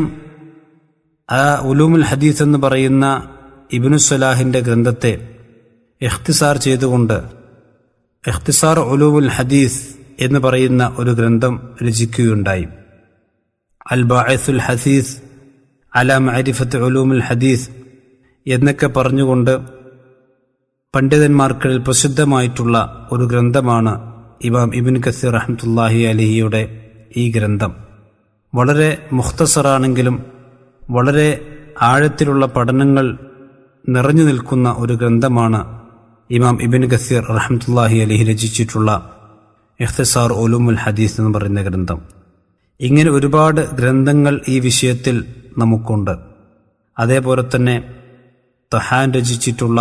ആ ഉലൂമുൽ ഹദീസ് എന്ന് പറയുന്ന ഇബ്നു സലാഹിന്റെ ഗ്രന്ഥത്തെ ഇഖ്തിസാർ ചെയ്തുകൊണ്ട് ഇഖ്തിസാർ ഉലൂമുൽ ഹദീസ് എന്ന് പറയുന്ന ഒരു ഗ്രന്ഥം രചിക്കുകയുണ്ടായി. അൽ ബാഇസുൽ ഹദീസ് അലാ മഅരിഫത്ത് ഉലൂമുൽ ഹദീസ് എന്നൊക്കെ പറഞ്ഞുകൊണ്ട് പണ്ഡിതന്മാർക്കിടയിൽ പ്രസിദ്ധമായിട്ടുള്ള ഒരു ഗ്രന്ഥമാണ് ഇമാം ഇബ്നു കസീർ റഹ്മത്തുള്ളാഹി അലൈഹിയുടെ ഈ ഗ്രന്ഥം. വളരെ മുഖ്തസറാണെങ്കിലും വളരെ ആഴത്തിലുള്ള പഠനങ്ങൾ നിറഞ്ഞു നിൽക്കുന്ന ഒരു ഗ്രന്ഥമാണ് ഇമാം ഇബ്നു കസീർ റഹ്മത്തുള്ളാഹി അലൈഹി രചിച്ചിട്ടുള്ള ഇഖ്തിസാർ ഉലൂമുൽ ഹദീസ് എന്ന് പറയുന്ന ഗ്രന്ഥം. ഇങ്ങനെ ഒരുപാട് ഗ്രന്ഥങ്ങൾ ഈ വിഷയത്തിൽ നമുക്കുണ്ട്. അതേപോലെ തന്നെ തഹാൻ രചിച്ചിട്ടുള്ള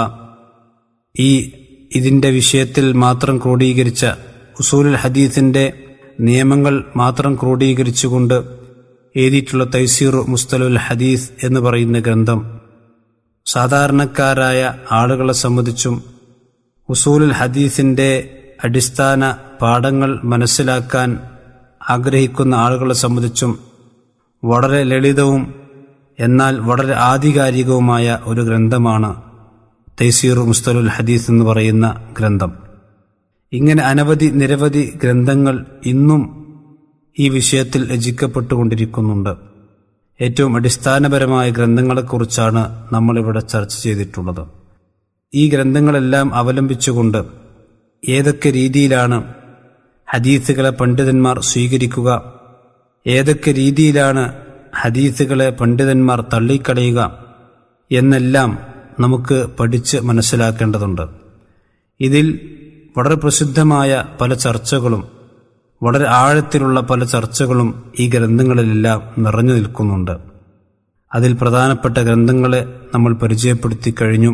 ഈ ഇതിൻ്റെ വിഷയത്തിൽ മാത്രം ക്രോഡീകരിച്ച ഉസൂലുൽ ഹദീസിന്റെ നിയമങ്ങൾ മാത്രം ക്രോഡീകരിച്ചുകൊണ്ട് എഴുതിയിട്ടുള്ള തൈസീർ മുസ്തലുൽ ഹദീസ് എന്ന് പറയുന്ന ഗ്രന്ഥം സാധാരണക്കാരായ ആളുകളെ സംബന്ധിച്ചും ഉസൂലുൽ ഹദീസിന്റെ അടിസ്ഥാന പാഠങ്ങൾ മനസ്സിലാക്കാൻ ആഗ്രഹിക്കുന്ന ആളുകളെ സംബന്ധിച്ചും വളരെ ലളിതവും എന്നാൽ വളരെ ആധികാരികവുമായ ഒരു ഗ്രന്ഥമാണ് തൈസീർ മുസ്തലുൽ ഹദീസ് എന്ന് പറയുന്ന ഗ്രന്ഥം. ഇങ്ങനെ അനവധി നിരവധി ഗ്രന്ഥങ്ങൾ ഇന്നും ഈ വിഷയത്തിൽ രചിക്കപ്പെട്ടുകൊണ്ടിരിക്കുന്നുണ്ട്. ഏറ്റവും അടിസ്ഥാനപരമായ ഗ്രന്ഥങ്ങളെക്കുറിച്ചാണ് നമ്മളിവിടെ ചർച്ച ചെയ്തിട്ടുള്ളത്. ഈ ഗ്രന്ഥങ്ങളെല്ലാം അവലംബിച്ചുകൊണ്ട് ഏതൊക്കെ രീതിയിലാണ് ഹദീസുകളെ പണ്ഡിതന്മാർ സ്വീകരിക്കുക, ഏതൊക്കെ രീതിയിലാണ് ഹദീസുകളെ പണ്ഡിതന്മാർ തള്ളിക്കളയുക എന്നെല്ലാം നമുക്ക് പഠിച്ച് മനസ്സിലാക്കേണ്ടതുണ്ട്. ഇതിൽ വളരെ പ്രസിദ്ധമായ പല ചർച്ചകളും വളരെ ആഴത്തിലുള്ള പല ചർച്ചകളും ഈ ഗ്രന്ഥങ്ങളിലെല്ലാം നിറഞ്ഞു നിൽക്കുന്നുണ്ട്. അതിൽ പ്രധാനപ്പെട്ട ഗ്രന്ഥങ്ങളെ നമ്മൾ പരിചയപ്പെടുത്തി കഴിഞ്ഞു.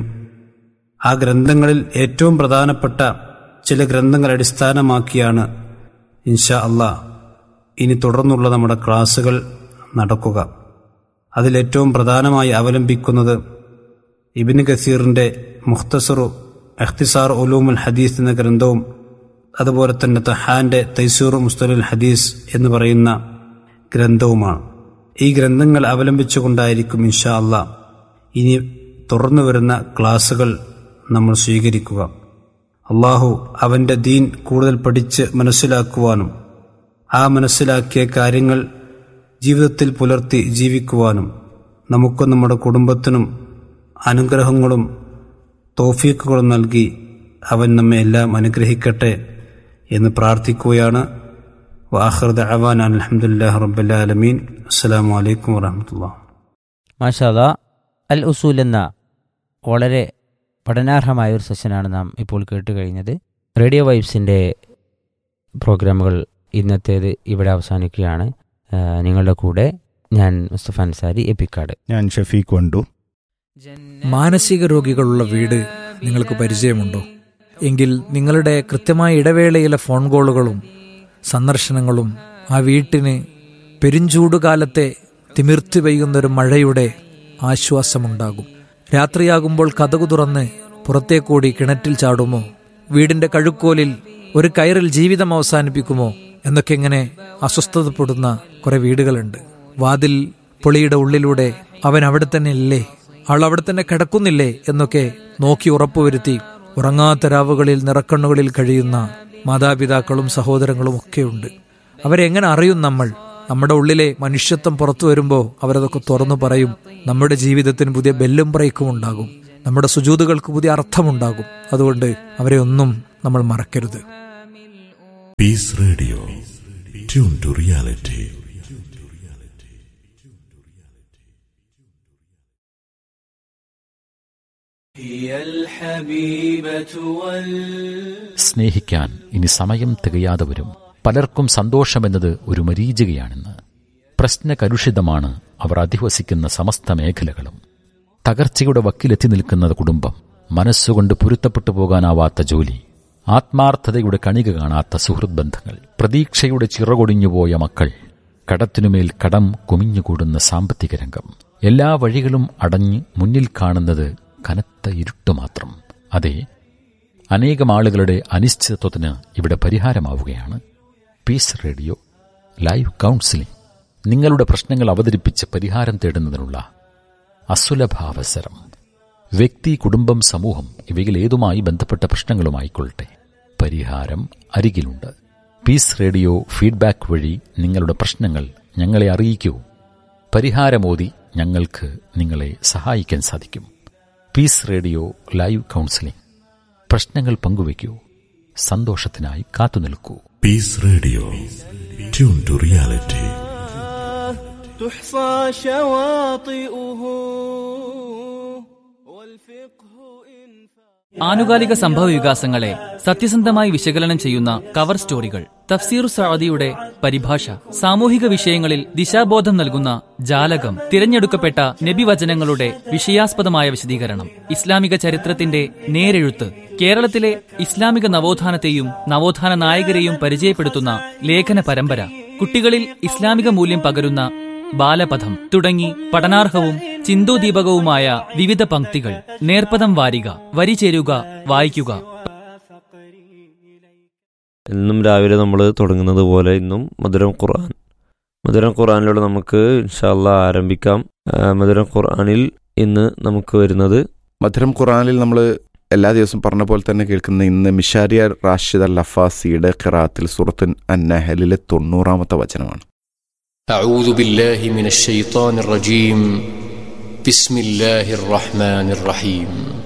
ആ ഗ്രന്ഥങ്ങളിൽ ഏറ്റവും പ്രധാനപ്പെട്ട ചില ഗ്രന്ഥങ്ങൾ അടിസ്ഥാനമാക്കിയാണ് ഇൻഷാ അല്ലാഹ് ഇനി തുടർന്നുള്ള നമ്മുടെ ക്ലാസുകൾ നടക്കുക. അതിലേറ്റവും പ്രധാനമായി അവലംബിക്കുന്നത് ഇബ്നു കസീറിന്റെ മുഖ്തസറു ഇഖ്തിസാർ ഉലൂമുൽ ഹദീസ് എന്ന ഗ്രന്ഥവും അതുപോലെ തന്നെ തഹാന്റെ തൈസീർ മുസ്തലുൽ ഹദീസ് എന്ന് പറയുന്ന ഗ്രന്ഥവുമാണ്. ഈ ഗ്രന്ഥങ്ങൾ അവലംബിച്ചുകൊണ്ടായിരിക്കും ഇൻഷാ അല്ലാഹ് ഇനി തുടർന്നു വരുന്ന ക്ലാസുകൾ നമ്മൾ സ്വീകരിക്കുക. അള്ളാഹു അവൻ്റെ ദീൻ കൂടുതൽ പഠിച്ച് മനസ്സിലാക്കുവാനും ആ മനസ്സിലാക്കിയ കാര്യങ്ങൾ ജീവിതത്തിൽ പുലർത്തി ജീവിക്കുവാനും നമുക്കും നമ്മുടെ കുടുംബത്തിനും അനുഗ്രഹങ്ങളും തൗഫീഖുകളും നൽകി അവൻ നമ്മെ എല്ലാം അനുഗ്രഹിക്കട്ടെ എന്ന് പ്രാർത്ഥിക്കുകയാണ്. വആഖിറു ദഅവാനാ അൽഹംദുലില്ലാഹി റബ്ബിൽ ആലമീൻ. അസ്സലാമു അലൈക്കും വറഹ്മത്തുള്ളാഹി. മാഷാ അല്ലാഹ്. അൽ ഉസൂൽ എന്ന വളരെ പഠനാർഹമായ ഒരു സെഷനാണ് നാം ഇപ്പോൾ കേട്ട് കഴിഞ്ഞത്. റേഡിയോ വൈബ്സിൻ്റെ പ്രോഗ്രാമുകൾ ഇന്നത്തേത് ഇവിടെ അവസാനിക്കുകയാണ്. നിങ്ങളുടെ കൂടെ ഞാൻ മുസ്തഫ അൻസാരി എപ്പിക്കാട്. ഞാൻ ഷഫീഖ് വണ്ടു. മാനസിക രോഗികളുള്ള വീട് നിങ്ങൾക്ക് പരിചയമുണ്ടോ? എങ്കിൽ നിങ്ങളുടെ കൃത്യമായ ഇടവേളയിലെ ഫോൺ കോളുകളും സന്ദർശനങ്ങളും ആ വീട്ടിന് പെരുംചൂടുകാലത്തെ തിമിർത്തി പെയ്യുന്നൊരു മഴയുടെ ആശ്വാസമുണ്ടാകും. രാത്രിയാകുമ്പോൾ കതകു തുറന്ന് പുറത്തേക്കൂടി കിണറ്റിൽ ചാടുമോ, വീടിന്റെ കഴുക്കോലിൽ ഒരു കയറിൽ ജീവിതം അവസാനിപ്പിക്കുമോ എന്നൊക്കെ ഇങ്ങനെ അസ്വസ്ഥതപ്പെടുന്ന കുറെ വീടുകളുണ്ട്. വാതിൽ പൊളിയുടെ ഉള്ളിലൂടെ അവൻ അവിടെ തന്നെ ഇല്ലേ, അവൾ അവിടെ തന്നെ കിടക്കുന്നില്ലേ എന്നൊക്കെ നോക്കി ഉറപ്പുവരുത്തി ഉറങ്ങാത്ത രാവുകളിൽ നിറക്കണ്ണുകളിൽ കഴിയുന്ന മാതാപിതാക്കളും സഹോദരങ്ങളും ഒക്കെയുണ്ട്. അവരെങ്ങനെ അറിയും നമ്മൾ? നമ്മുടെ ഉള്ളിലെ മനുഷ്യത്വം പുറത്തു വരുമ്പോൾ അവരതൊക്കെ തുറന്നു പറയും. നമ്മുടെ ജീവിതത്തിന് പുതിയ ബെല്ലും ബ്രേക്കും ഉണ്ടാകും, നമ്മുടെ സുജൂദുകൾക്ക് പുതിയ അർത്ഥമുണ്ടാകും. അതുകൊണ്ട് അവരെ ഒന്നും നമ്മൾ മറക്കരുത്. Piece radio, tune to reality. സ്നേഹിക്കാൻ ഇനി സമയം തികയാതെ വരും. പലർക്കും സന്തോഷമെന്നത് ഒരു മരീചികയാണെന്ന്. പ്രശ്നകലുഷിതമാണ് അവർ അധിവസിക്കുന്ന സമസ്ത മേഖലകളും. തകർച്ചയുടെ വക്കിലെത്തി നിൽക്കുന്ന കുടുംബം, മനസ്സുകൊണ്ട് പൊരുത്തപ്പെട്ടു പോകാനാവാത്ത ജോലി, ആത്മാർത്ഥതയുടെ കണിക കാണാത്ത സുഹൃത്ത് ബന്ധങ്ങൾ, പ്രതീക്ഷയുടെ ചിറകൊടിഞ്ഞുപോയ മക്കൾ, കടത്തിനുമേൽ കടം കുമിഞ്ഞുകൂടുന്ന സാമ്പത്തിക രംഗം. എല്ലാ വഴികളും അടഞ്ഞ് മുന്നിൽ കാണുന്നത് കനത്ത ഇരുട്ട് മാത്രം. അതെ, അനേകം ആളുകളുടെ അനിശ്ചിതത്വത്തിന് ഇവിടെ പരിഹാരമാവുകയാണ് പീസ് റേഡിയോ ലൈവ് കൗൺസിലിംഗ്. നിങ്ങളുടെ പ്രശ്നങ്ങൾ അവതരിപ്പിച്ച് പരിഹാരം തേടുന്നതിനുള്ള അസുലഭാവസരം. വ്യക്തി, കുടുംബം, സമൂഹം ഇവയിൽ ഏതുമായി ബന്ധപ്പെട്ട പ്രശ്നങ്ങളുമായിക്കൊള്ളട്ടെ, പരിഹാരം അരികിലുണ്ട്. പീസ് റേഡിയോ ഫീഡ്ബാക്ക് വഴി നിങ്ങളുടെ പ്രശ്നങ്ങൾ ഞങ്ങളെ അറിയിക്കൂ. പരിഹാരമോതി ഞങ്ങൾക്ക് നിങ്ങളെ സഹായിക്കാൻ സാധിക്കും. Piece radio live counselling. പ്രശ്നങ്ങൾ പങ്കുവയ്ക്കൂ, സന്തോഷത്തിനായി കാത്തുനിൽക്കൂ. Piece radio, tune to reality. ആനുകാലിക സംഭവ വികാസങ്ങളെ സത്യസന്ധമായി വിശകലനം ചെയ്യുന്ന കവർ സ്റ്റോറികൾ, തഫ്സീർ സഅദിയുടെ പരിഭാഷ, സാമൂഹിക വിഷയങ്ങളിൽ ദിശാബോധം നൽകുന്ന ജാലകം, തിരഞ്ഞെടുക്കപ്പെട്ട നബിവചനങ്ങളുടെ വിഷയാസ്പദമായ വിശദീകരണം, ഇസ്ലാമിക ചരിത്രത്തിന്റെ നേരെഴുത്ത്, കേരളത്തിലെ ഇസ്ലാമിക നവോത്ഥാനത്തെയും നവോത്ഥാന നായകരെയും പരിചയപ്പെടുത്തുന്ന ലേഖന പരമ്പര, കുട്ടികളിൽ ഇസ്ലാമിക മൂല്യം പകരുന്ന ബാലപഥം തുടങ്ങി പഠനാർഹവും ചിന്തോദീപകവുമായ വിവിധ പംക്തികൾ. നേർപ്പദം വാരിക, വരി ചേരുക, വായിക്കുക. എന്നും രാവിലെ നമ്മൾ തുടങ്ങുന്നത് പോലെ ഇന്നും മധുരം ഖുർആൻ. മധുരം ഖുർആനിലൂടെ നമുക്ക് ഇൻഷാ അല്ലാഹ് ആരംഭിക്കാം. മധുരം ഖുർആനിൽ ഇന്ന് നമുക്ക് വരുന്നത്, മധുരം ഖുർആനിൽ നമ്മൾ എല്ലാ ദിവസവും പറഞ്ഞ പോലെ തന്നെ കേൾക്കുന്ന ഇന്ന് മിഷാരിയ റാഷിദ് അൽ അഫാസിയുടെ ഖിറാഅത്തിൽ സൂറത്തുൻ അൻ-നഹലിലെ തൊണ്ണൂറാമത്തെ വചനമാണ്. أعوذ بالله من الشيطان الرجيم. بسم الله الرحمن الرحيم.